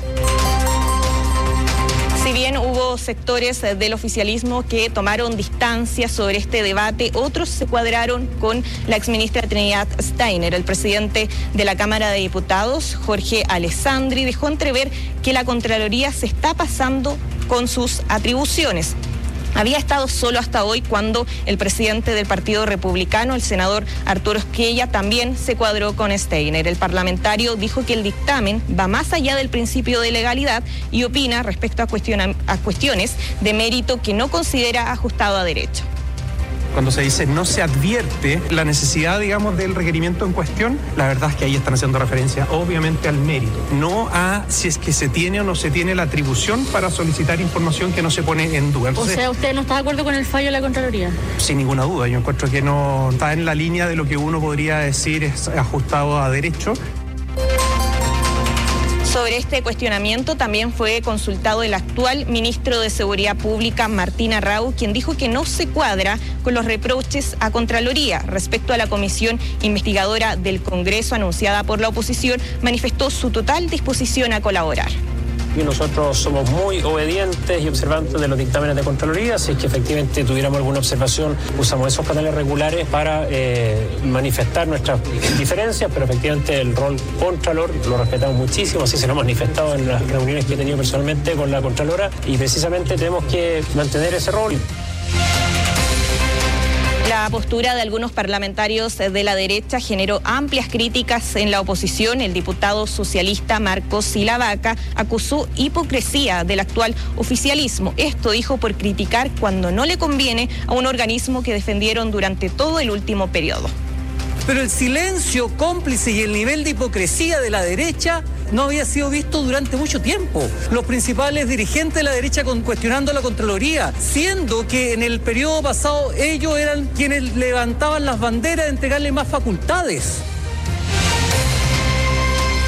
Si bien hubo sectores del oficialismo que tomaron distancia sobre este debate, otros se cuadraron con la exministra Trinidad Steiner. El presidente de la Cámara de Diputados, Jorge Alessandri, dejó entrever que la Contraloría se está pasando con sus atribuciones. Había estado solo hasta hoy cuando el presidente del Partido Republicano, el senador Arturo Esquella, también se cuadró con Steiner. El parlamentario dijo que el dictamen va más allá del principio de legalidad y opina respecto a cuestiones de mérito que no considera ajustado a derecho. Cuando se dice no se advierte la necesidad, digamos, del requerimiento en cuestión, la verdad es que ahí están haciendo referencia obviamente al mérito, no a si es que se tiene o no se tiene la atribución para solicitar información que no se pone en duda. Entonces, o sea, ¿usted no está de acuerdo con el fallo de la Contraloría? Sin ninguna duda, yo encuentro que no está en la línea de lo que uno podría decir es ajustado a derecho. Sobre este cuestionamiento también fue consultado el actual ministro de Seguridad Pública, Martín Arrau, quien dijo que no se cuadra con los reproches a Contraloría. Respecto a la comisión investigadora del Congreso anunciada por la oposición, manifestó su total disposición a colaborar. Y nosotros somos muy obedientes y observantes de los dictámenes de Contraloría, así que efectivamente tuviéramos alguna observación, usamos esos canales regulares para manifestar nuestras diferencias, pero efectivamente el rol Contralor lo respetamos muchísimo, así se lo hemos manifestado en las reuniones que he tenido personalmente con la Contralora y precisamente tenemos que mantener ese rol. La postura de algunos parlamentarios de la derecha generó amplias críticas en la oposición. El diputado socialista Marcos Silavaca acusó hipocresía del actual oficialismo. Esto dijo por criticar cuando no le conviene a un organismo que defendieron durante todo el último periodo. Pero el silencio cómplice y el nivel de hipocresía de la derecha no había sido visto durante mucho tiempo. Los principales dirigentes de la derecha cuestionando la Contraloría, siendo que en el periodo pasado ellos eran quienes levantaban las banderas de entregarle más facultades.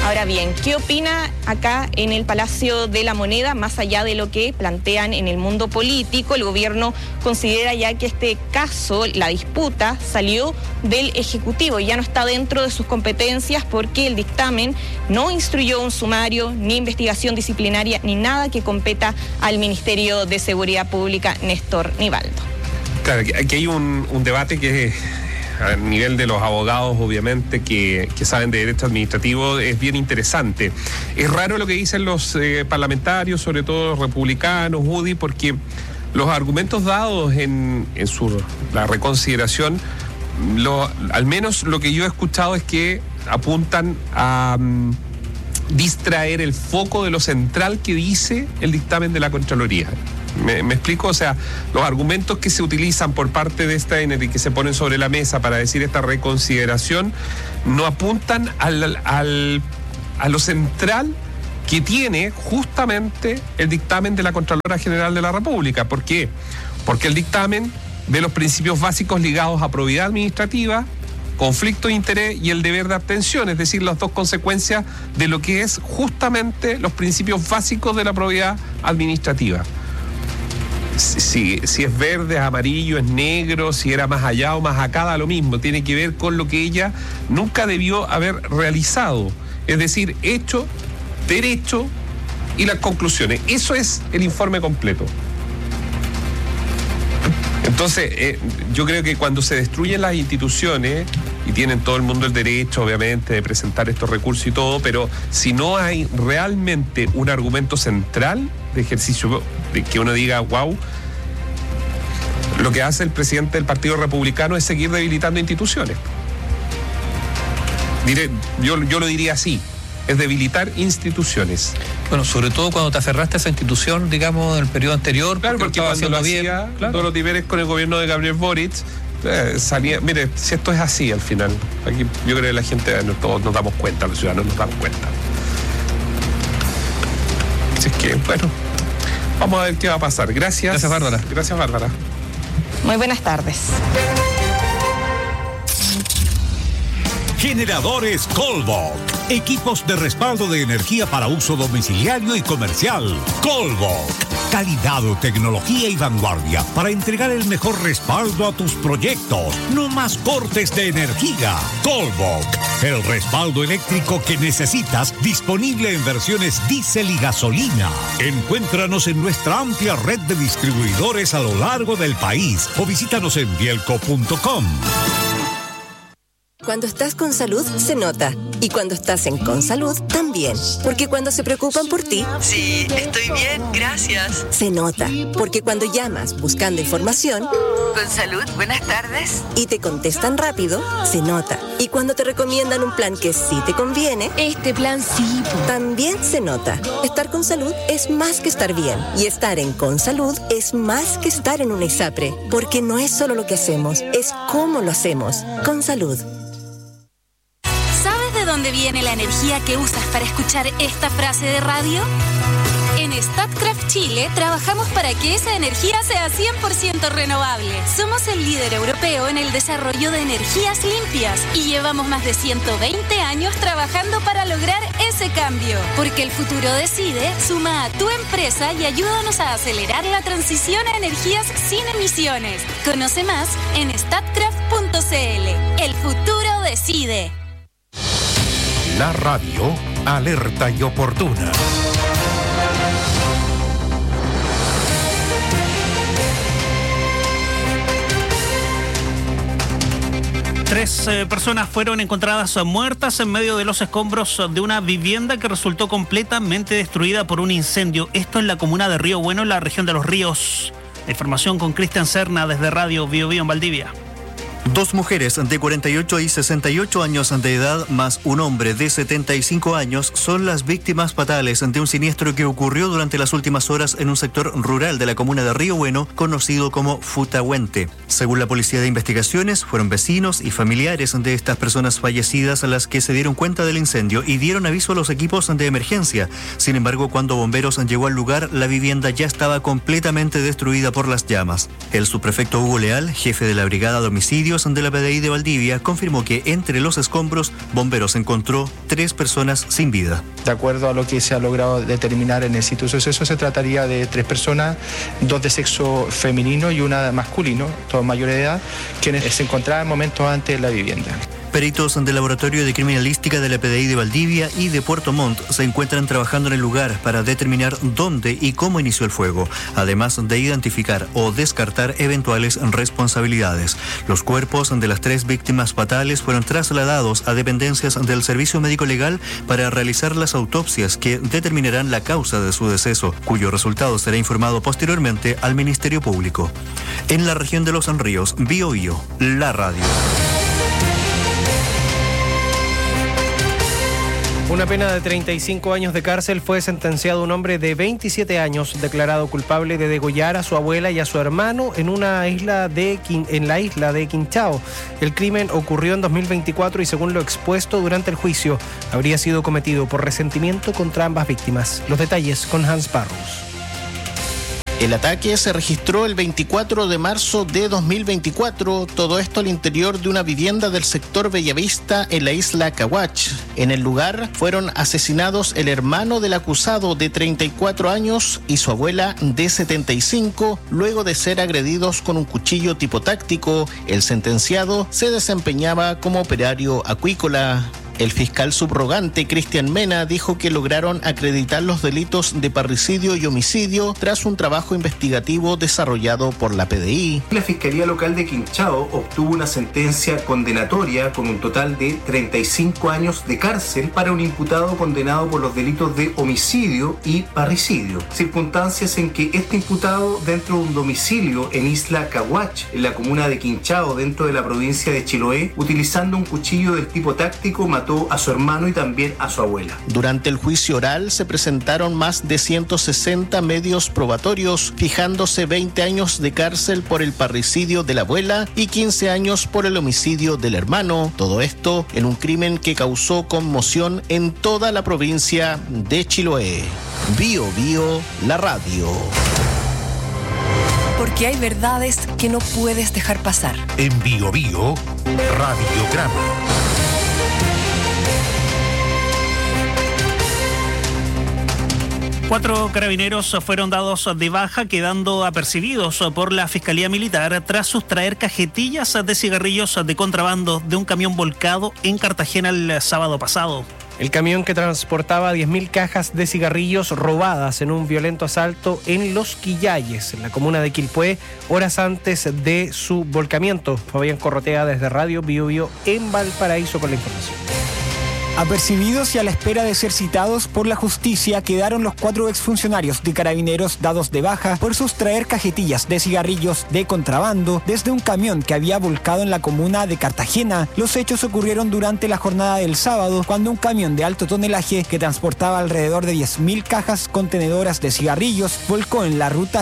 Ahora bien, ¿qué opina acá en el Palacio de la Moneda, más allá de lo que plantean en el mundo político? El gobierno considera ya que este caso, la disputa, salió del Ejecutivo y ya no está dentro de sus competencias porque el dictamen no instruyó un sumario, ni investigación disciplinaria, ni nada que competa al Ministerio de Seguridad Pública, Néstor Nivaldo. Claro, aquí hay un debate que a nivel de los abogados, obviamente, que saben de derecho administrativo, es bien interesante. Es raro lo que dicen los parlamentarios, sobre todo los republicanos, UDI, porque los argumentos dados en la reconsideración, al menos lo que yo he escuchado es que apuntan a distraer el foco de lo central que dice el dictamen de la Contraloría. ¿Me explico? O sea, los argumentos que se utilizan por parte de Steiner y que se ponen sobre la mesa para decir esta reconsideración no apuntan a lo central que tiene justamente el dictamen de la Contralora General de la República. ¿Por qué? Porque el dictamen ve los principios básicos ligados a probidad administrativa, conflicto de interés y el deber de abstención, es decir, las dos consecuencias de lo que es justamente los principios básicos de la probidad administrativa. Si es verde, es amarillo, es negro, si era más allá o más acá, da lo mismo. Tiene que ver con lo que ella nunca debió haber realizado. Es decir, hecho, derecho y las conclusiones. Eso es el informe completo. Entonces, yo creo que cuando se destruyen las instituciones, y tienen todo el mundo el derecho, obviamente, de presentar estos recursos y todo, pero si no hay realmente un argumento central de ejercicio, de que uno diga, wow, lo que hace el presidente del Partido Republicano es seguir debilitando instituciones. Yo lo diría así, es debilitar instituciones. Bueno, sobre todo cuando te aferraste a esa institución, digamos, en el periodo anterior. Claro, porque cuando lo hacía, claro, todos los deberes con el gobierno de Gabriel Boric, salía, mire, si esto es así al final, aquí yo creo que la gente, todos nos damos cuenta, los ciudadanos nos damos cuenta. Así es que, bueno, vamos a ver qué va a pasar. Gracias. Gracias, Bárbara. Gracias, Bárbara. Muy buenas tardes. Generadores Colbach. Equipos de respaldo de energía para uso domiciliario y comercial. Colbach. Calidad, tecnología y vanguardia para entregar el mejor respaldo a tus proyectos. No más cortes de energía. Colbach. El respaldo eléctrico que necesitas, disponible en versiones diésel y gasolina. Encuéntranos en nuestra amplia red de distribuidores a lo largo del país o visítanos en bielco.com. Cuando estás con salud, se nota. Y cuando estás en Consalud, también. Porque cuando se preocupan por ti... Sí, estoy bien, gracias. Se nota. Porque cuando llamas buscando información... Consalud, buenas tardes. Y te contestan rápido, se nota. Y cuando te recomiendan un plan que sí te conviene... Este plan sí. También se nota. Estar con salud es más que estar bien. Y estar en Consalud es más que estar en una ISAPRE. Porque no es solo lo que hacemos, es cómo lo hacemos. Consalud. ¿De dónde viene la energía que usas para escuchar esta frase de radio? En Statkraft Chile trabajamos para que esa energía sea 100% renovable. Somos el líder europeo en el desarrollo de energías limpias y llevamos más de 120 años trabajando para lograr ese cambio. Porque el futuro decide, suma a tu empresa y ayúdanos a acelerar la transición a energías sin emisiones. Conoce más en statkraft.cl. El futuro decide. La radio, alerta y oportuna. Tres personas fueron encontradas muertas en medio de los escombros de una vivienda que resultó completamente destruida por un incendio. Esto en la comuna de Río Bueno, en la región de Los Ríos. La información con Cristian Serna desde Radio Bio Bio en Valdivia. Dos mujeres de 48 y 68 años de edad más un hombre de 75 años son las víctimas fatales de un siniestro que ocurrió durante las últimas horas en un sector rural de la comuna de Río Bueno, conocido como Futahuente. Según la Policía de Investigaciones, fueron vecinos y familiares de estas personas fallecidas las que se dieron cuenta del incendio y dieron aviso a los equipos de emergencia. Sin embargo, cuando bomberos llegó al lugar, la vivienda ya estaba completamente destruida por las llamas. El subprefecto Hugo Leal, jefe de la Brigada de Homicidios, Peritos de la PDI de Valdivia confirmó que entre los escombros, bomberos encontró 3 personas sin vida. De acuerdo a lo que se ha logrado determinar en el sitio de suceso, se trataría de 3 personas, 2 de sexo femenino y una masculino, todos mayores de edad, quienes se encontraban momentos antes en la vivienda. Peritos del Laboratorio de Criminalística de la PDI de Valdivia y de Puerto Montt se encuentran trabajando en el lugar para determinar dónde y cómo inició el fuego, además de identificar o descartar eventuales responsabilidades. Los cuerpos de las 3 víctimas fatales fueron trasladados a dependencias del Servicio Médico Legal para realizar las autopsias que determinarán la causa de su deceso, cuyo resultado será informado posteriormente al Ministerio Público. En la región de Los Ríos, Biobío, la radio. Una pena de 35 años de cárcel fue sentenciado un hombre de 27 años declarado culpable de degollar a su abuela y a su hermano en la isla de Quinchao. El crimen ocurrió en 2024 y según lo expuesto durante el juicio, habría sido cometido por resentimiento contra ambas víctimas. Los detalles con Hans Parros. El ataque se registró el 24 de marzo de 2024, todo esto al interior de una vivienda del sector Bellavista en la isla Caguach. En el lugar fueron asesinados el hermano del acusado de 34 años y su abuela de 75, luego de ser agredidos con un cuchillo tipo táctico. El sentenciado se desempeñaba como operario acuícola. El fiscal subrogante Cristian Mena dijo que lograron acreditar los delitos de parricidio y homicidio tras un trabajo investigativo desarrollado por la PDI. La Fiscalía Local de Quinchao obtuvo una sentencia condenatoria con un total de 35 años de cárcel para un imputado condenado por los delitos de homicidio y parricidio. Circunstancias en que este imputado, dentro de un domicilio en Isla Caguach, en la comuna de Quinchao, dentro de la provincia de Chiloé, utilizando un cuchillo del tipo táctico, mató a su hermano y también a su abuela. Durante el juicio oral se presentaron más de 160 medios probatorios, fijándose 20 años de cárcel por el parricidio de la abuela y 15 años por el homicidio del hermano. Todo esto en un crimen que causó conmoción en toda la provincia de Chiloé. Biobío, la radio. Porque hay verdades que no puedes dejar pasar. En Biobío, Radiograma. 4 carabineros fueron dados de baja, quedando apercibidos por la Fiscalía Militar tras sustraer cajetillas de cigarrillos de contrabando de un camión volcado en Cartagena el sábado pasado. El camión que transportaba 10.000 cajas de cigarrillos robadas en un violento asalto en Los Quillayes, en la comuna de Quilpué, horas antes de su volcamiento. Fabián Corrotea desde Radio Biobío en Valparaíso con la información. Apercibidos y a la espera de ser citados por la justicia, quedaron los 4 exfuncionarios de Carabineros dados de baja por sustraer cajetillas de cigarrillos de contrabando desde un camión que había volcado en la comuna de Cartagena. Los hechos ocurrieron durante la jornada del sábado, cuando un camión de alto tonelaje que transportaba alrededor de 10.000 cajas contenedoras de cigarrillos volcó en la ruta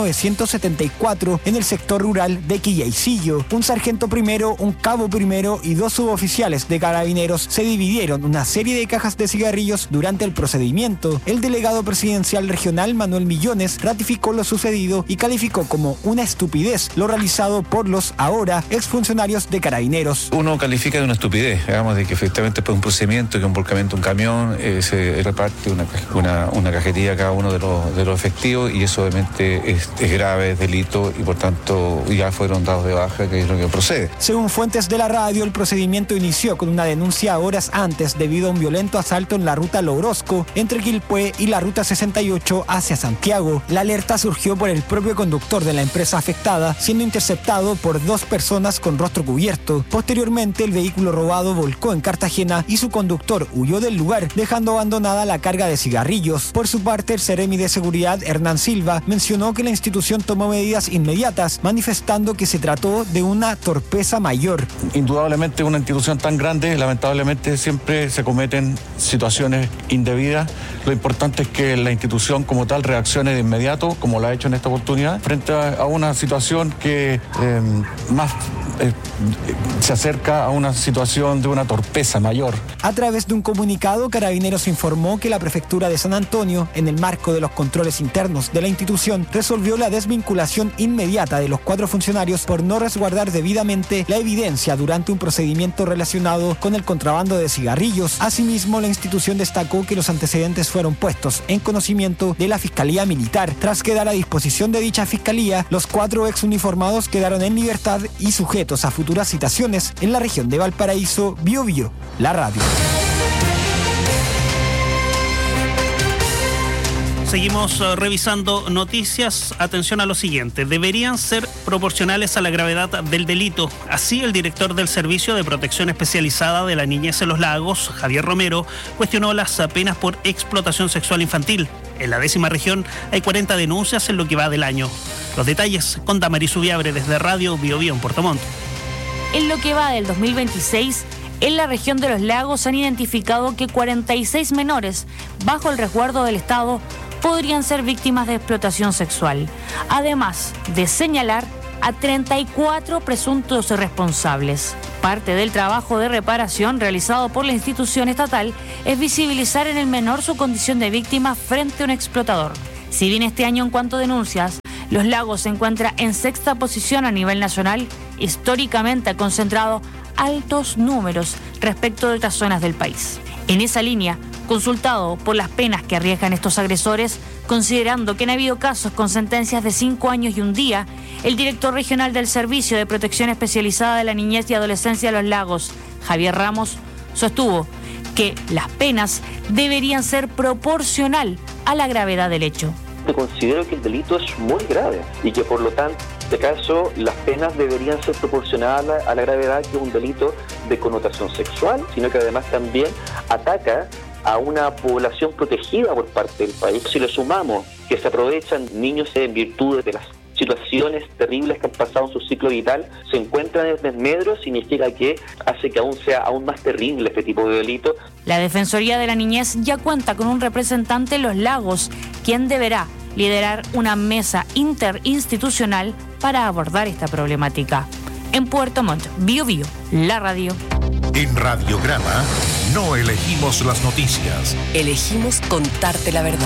G974 en el sector rural de Quillaycillo. Un sargento primero, un cabo primero y 2 suboficiales de Carabineros se dividieron una serie de cajas de cigarrillos durante el procedimiento. El delegado presidencial regional Manuel Millones ratificó lo sucedido y calificó como una estupidez lo realizado por los ahora exfuncionarios de Carabineros. Uno califica de una estupidez, digamos, de que efectivamente por un procedimiento, que un volcamiento, un camión, se reparte una cajetilla a cada uno de los efectivos, y eso obviamente es grave, es delito, y por tanto ya fueron dados de baja, que es lo que procede. Según fuentes de la radio, el procedimiento inició con una denuncia horas antes debido a un violento asalto en la ruta Logrosco entre Quilpué y la ruta 68 hacia Santiago. La alerta surgió por el propio conductor de la empresa afectada, siendo interceptado por 2 personas con rostro cubierto. Posteriormente, el vehículo robado volcó en Cartagena y su conductor huyó del lugar, dejando abandonada la carga de cigarrillos. Por su parte, el Seremi de Seguridad, Hernán Silva, mencionó que la institución tomó medidas inmediatas, manifestando que se trató de una torpeza mayor. Indudablemente, una institución tan grande, lamentablemente siempre se cometen situaciones indebidas. Lo importante es que la institución como tal reaccione de inmediato, como lo ha hecho en esta oportunidad, frente a una situación que se acerca a una situación de una torpeza mayor. A través de un comunicado, Carabineros informó que la Prefectura de San Antonio, en el marco de los controles internos de la institución, resolvió la desvinculación inmediata de los 4 funcionarios por no resguardar debidamente la evidencia durante un procedimiento relacionado con el contrabando de cigarrillos. Asimismo, la institución destacó que los antecedentes fueron puestos en conocimiento de la Fiscalía Militar. Tras quedar a disposición de dicha fiscalía, los 4 exuniformados quedaron en libertad y sujetos a futuras citaciones en la región de Valparaíso. Biobío, la radio. Seguimos revisando noticias. Atención a lo siguiente. Deberían ser proporcionales a la gravedad del delito. Así, el director del Servicio de Protección Especializada de la Niñez en los Lagos, Javier Romero, cuestionó las penas por explotación sexual infantil. En la 10ª región hay 40 denuncias en lo que va del año. Los detalles con Damaris Ubiabre desde Radio Biobío en Puerto Montt. En lo que va del 2026, en la región de los Lagos han identificado que 46 menores, bajo el resguardo del Estado, podrían ser víctimas de explotación sexual, además de señalar a 34 presuntos responsables. Parte del trabajo de reparación realizado por la institución estatal es visibilizar en el menor su condición de víctima frente a un explotador. Si bien este año en cuanto a denuncias, Los Lagos se encuentra en 6ª posición a nivel nacional, históricamente ha concentrado altos números respecto de otras zonas del país. En esa línea, consultado por las penas que arriesgan estos agresores, considerando que han habido casos con sentencias de 5 años y 1 día, el director regional del Servicio de Protección Especializada de la Niñez y Adolescencia de Los Lagos, Javier Ramos, sostuvo que las penas deberían ser proporcional a la gravedad del hecho. Considero que el delito es muy grave y que por lo tanto, en este caso, las penas deberían ser proporcionales a la gravedad, que es un delito de connotación sexual, sino que además también ataca a una población protegida por parte del país. Si le sumamos que se aprovechan niños en virtud de las situaciones terribles que han pasado en su ciclo vital, se encuentran en desmedro, significa que hace que aún sea aún más terrible este tipo de delito. La Defensoría de la Niñez ya cuenta con un representante en Los Lagos, quien deberá liderar una mesa interinstitucional para abordar esta problemática. En Puerto Montt, Biobío, la radio. En Radiograma no elegimos las noticias. Elegimos contarte la verdad.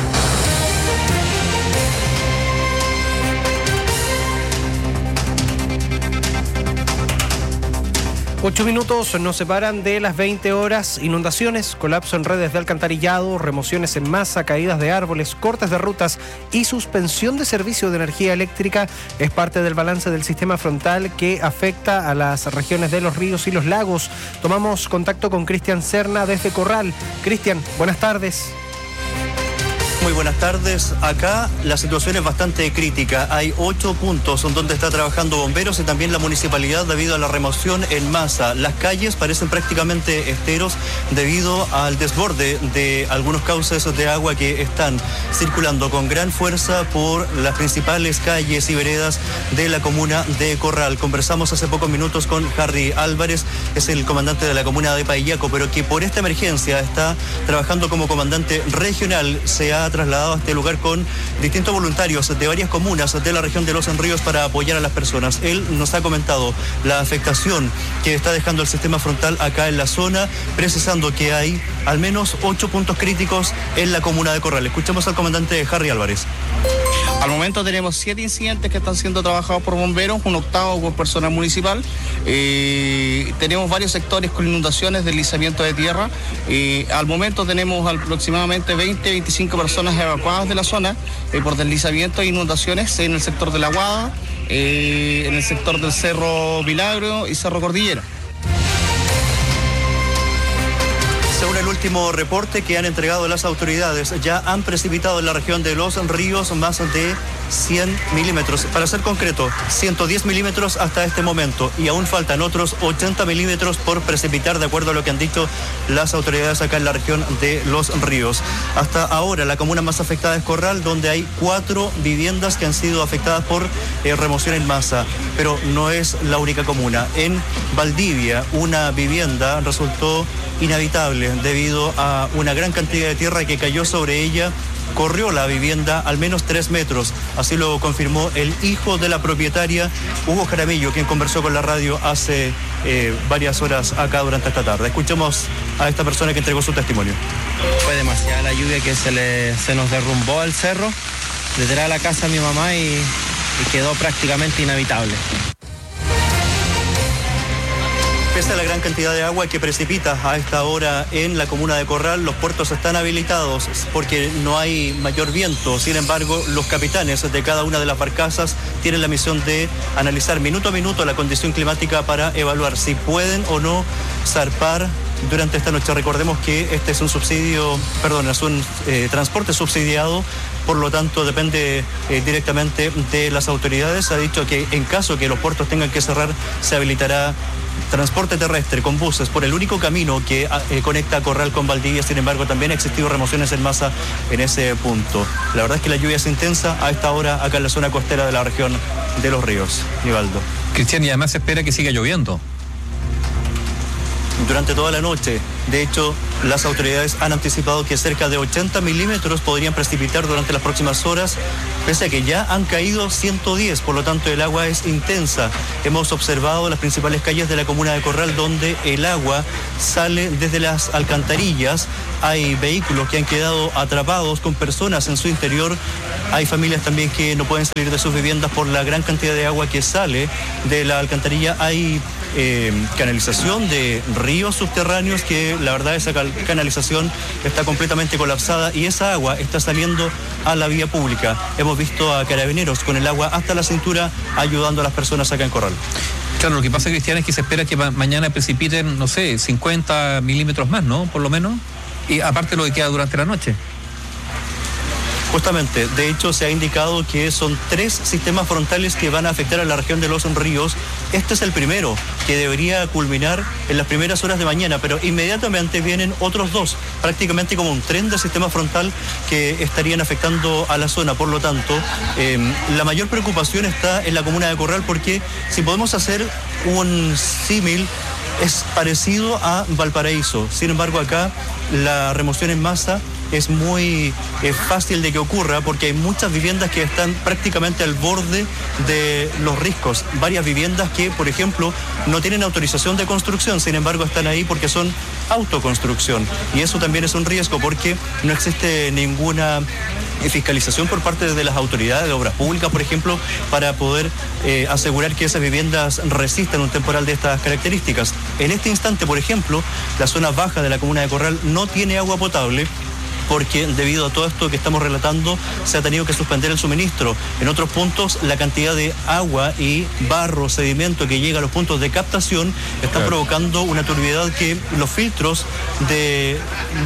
8 minutos nos separan de las 20 horas. Inundaciones, colapso en redes de alcantarillado, remociones en masa, caídas de árboles, cortes de rutas y suspensión de servicio de energía eléctrica es parte del balance del sistema frontal que afecta a las regiones de los ríos y los lagos. Tomamos contacto con Cristian Serna desde Corral. Cristian, buenas tardes. Muy buenas tardes. Acá la situación es bastante crítica. Hay 8 puntos donde está trabajando bomberos y también la municipalidad debido a la remoción en masa. Las calles parecen prácticamente esteros debido al desborde de algunos cauces de agua que están circulando con gran fuerza por las principales calles y veredas de la comuna de Corral. Conversamos hace pocos minutos con Harry Álvarez, es el comandante de la comuna de Paillaco, pero que por esta emergencia está trabajando como comandante regional. Se ha trasladado a este lugar con distintos voluntarios de varias comunas de la región de Los Ríos para apoyar a las personas. Él nos ha comentado la afectación que está dejando el sistema frontal acá en la zona, precisando que hay al menos 8 puntos críticos en la comuna de Corral. Escuchemos al comandante Harry Álvarez. Al momento tenemos 7 incidentes que están siendo trabajados por bomberos, un octavo por personal municipal. Tenemos varios sectores con inundaciones, deslizamiento de tierra. Al momento tenemos aproximadamente 20-25 personas evacuadas de la zona por deslizamiento e inundaciones en el sector de La Aguada, en el sector del Cerro Milagro y Cerro Cordillera. Según el último reporte que han entregado las autoridades, ya han precipitado en la región de Los Ríos más de 100 milímetros. Para ser concreto, 110 milímetros hasta este momento y aún faltan otros 80 milímetros por precipitar, de acuerdo a lo que han dicho las autoridades acá en la región de Los Ríos. Hasta ahora la comuna más afectada es Corral, donde hay 4 viviendas que han sido afectadas por remoción en masa, pero no es la única comuna. En Valdivia, una vivienda resultó inhabitable debido a una gran cantidad de tierra que cayó sobre ella corrió la vivienda al menos 3 metros. Así lo confirmó el hijo de la propietaria, Hugo Jaramillo, quien conversó con la radio hace varias horas acá durante esta tarde. Escuchemos a esta persona que entregó su testimonio. Fue demasiada la lluvia que se nos derrumbó al cerro, detrás de la casa de mi mamá y quedó prácticamente inhabitable. Pese a la gran cantidad de agua que precipita a esta hora en la comuna de Corral, los puertos están habilitados porque no hay mayor viento. Sin embargo, los capitanes de cada una de las barcazas tienen la misión de analizar minuto a minuto la condición climática para evaluar si pueden o no zarpar durante esta noche. Recordemos que este es un transporte subsidiado, por lo tanto depende directamente de las autoridades. Ha dicho que en caso que los puertos tengan que cerrar, se habilitará transporte terrestre con buses por el único camino que conecta Corral con Valdivia. Sin embargo, también ha existido remociones en masa en ese punto. La verdad es que la lluvia es intensa a esta hora acá en la zona costera de la región de Los Ríos. Nivaldo. Cristian, y además se espera que siga lloviendo durante toda la noche. De hecho, las autoridades han anticipado que cerca de 80 milímetros podrían precipitar durante las próximas horas, pese a que ya han caído 110, por lo tanto el agua es intensa. Hemos observado las principales calles de la comuna de Corral donde el agua sale desde las alcantarillas. Hay vehículos que han quedado atrapados con personas en su interior. Hay familias también que no pueden salir de sus viviendas por la gran cantidad de agua que sale de la alcantarilla. Hay canalización de ríos subterráneos que la verdad esa canalización está completamente colapsada y esa agua está saliendo a la vía pública. Hemos visto a carabineros con el agua hasta la cintura ayudando a las personas acá en Corral. Claro, lo que pasa, Cristian, es que se espera que mañana precipiten, 50 milímetros más, ¿no? Por lo menos. Y aparte lo que queda durante la noche. Justamente, de hecho se ha indicado que son 3 sistemas frontales que van a afectar a la región de Los Ríos. Este es el primero, que debería culminar en las primeras horas de mañana, pero inmediatamente vienen otros 2, prácticamente como un tren de sistema frontal que estarían afectando a la zona. Por lo tanto, la mayor preocupación está en la comuna de Corral, porque si podemos hacer un símil, es parecido a Valparaíso. Sin embargo, acá la remoción en masa es muy fácil de que ocurra porque hay muchas viviendas que están prácticamente al borde de los riscos. Varias viviendas que, por ejemplo, no tienen autorización de construcción, sin embargo están ahí porque son autoconstrucción. Y eso también es un riesgo porque no existe ninguna fiscalización por parte de las autoridades de obras públicas, por ejemplo, para poder asegurar que esas viviendas resistan un temporal de estas características. En este instante, por ejemplo, la zona baja de la comuna de Corral no tiene agua potable, porque debido a todo esto que estamos relatando se ha tenido que suspender el suministro. En otros puntos la cantidad de agua y barro, sedimento que llega a los puntos de captación están provocando una turbiedad que los filtros de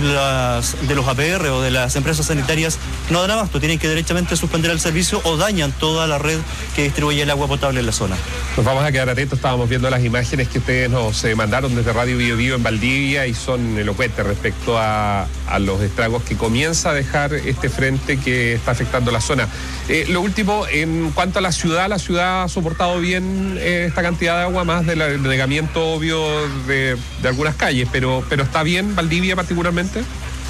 los APR o de las empresas sanitarias no dan abasto, tienen que derechamente suspender el servicio o dañan toda la red que distribuye el agua potable en la zona. Nos vamos a quedar atentos, estábamos viendo las imágenes que ustedes nos mandaron desde Radio Bio Bio en Valdivia y son elocuentes respecto a los estragos que comienza a dejar este frente que está afectando la zona. Lo último, en cuanto a la ciudad ha soportado bien esta cantidad de agua, más del anegamiento obvio de algunas calles, pero está bien Valdivia particularmente.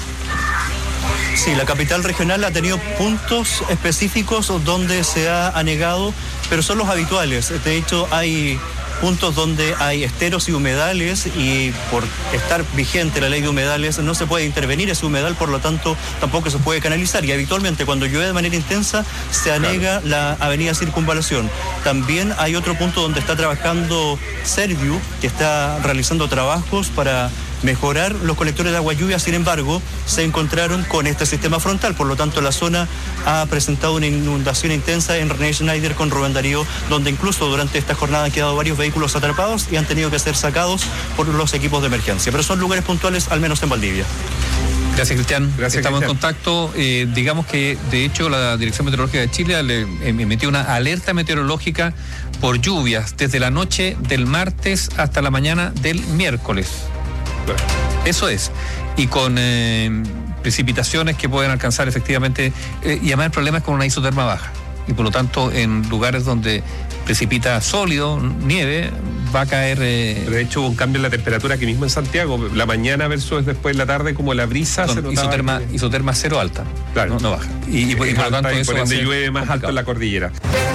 Sí, la capital regional ha tenido puntos específicos donde se ha anegado, pero son los habituales. De hecho, hay puntos donde hay esteros y humedales y por estar vigente la ley de humedales no se puede intervenir ese humedal, por lo tanto tampoco se puede canalizar y habitualmente cuando llueve de manera intensa se anega la avenida Circunvalación. También hay otro punto donde está trabajando Serviu, que está realizando trabajos para mejorar los colectores de agua lluvia. Sin embargo, se encontraron con este sistema frontal, por lo tanto la zona ha presentado una inundación intensa en René Schneider con Rubén Darío, donde incluso durante esta jornada han quedado varios vehículos atrapados y han tenido que ser sacados por los equipos de emergencia, pero son lugares puntuales, al menos en Valdivia. Gracias, Cristian. Estamos en contacto. Digamos que, de hecho, la Dirección Meteorológica de Chile emitió una alerta meteorológica por lluvias desde la noche del martes hasta la mañana del miércoles. Eso es. Y con precipitaciones que pueden alcanzar efectivamente, y además el problema es con una isoterma baja. Y por lo tanto, en lugares donde precipita sólido, nieve, va a caer... Pero de hecho hubo un cambio en la temperatura aquí mismo en Santiago, la mañana versus después de la tarde, como la brisa se notaba. Isoterma cero alta, claro, no baja. Y por lo tanto eso por ende llueve más alto en la cordillera.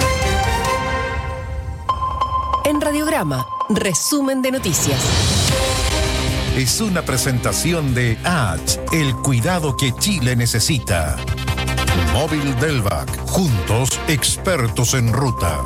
En Radiograma, resumen de noticias. Es una presentación de H, el cuidado que Chile necesita. Móvil Delvac, juntos expertos en ruta.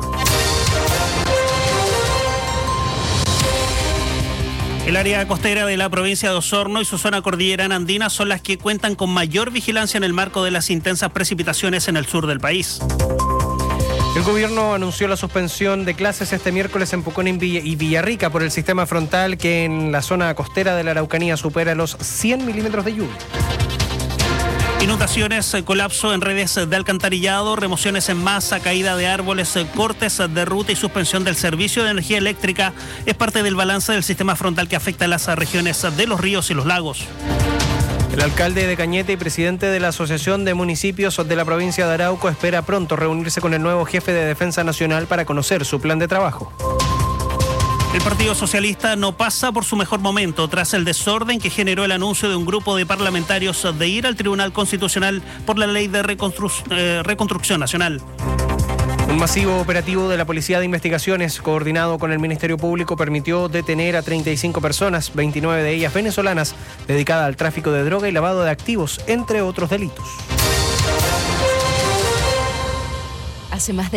El área costera de la provincia de Osorno y su zona cordillerana andina son las que cuentan con mayor vigilancia en el marco de las intensas precipitaciones en el sur del país. El gobierno anunció la suspensión de clases este miércoles en Pucón y Villarrica por el sistema frontal que en la zona costera de la Araucanía supera los 100 milímetros de lluvia. Inundaciones, colapso en redes de alcantarillado, remociones en masa, caída de árboles, cortes de ruta y suspensión del servicio de energía eléctrica es parte del balance del sistema frontal que afecta a las regiones de los ríos y los lagos. El alcalde de Cañete y presidente de la Asociación de Municipios de la provincia de Arauco espera pronto reunirse con el nuevo jefe de Defensa Nacional para conocer su plan de trabajo. El Partido Socialista no pasa por su mejor momento tras el desorden que generó el anuncio de un grupo de parlamentarios de ir al Tribunal Constitucional por la Ley de Reconstrucción Nacional. Un masivo operativo de la Policía de Investigaciones, coordinado con el Ministerio Público, permitió detener a 35 personas, 29 de ellas venezolanas, dedicadas al tráfico de droga y lavado de activos, entre otros delitos. Hace más de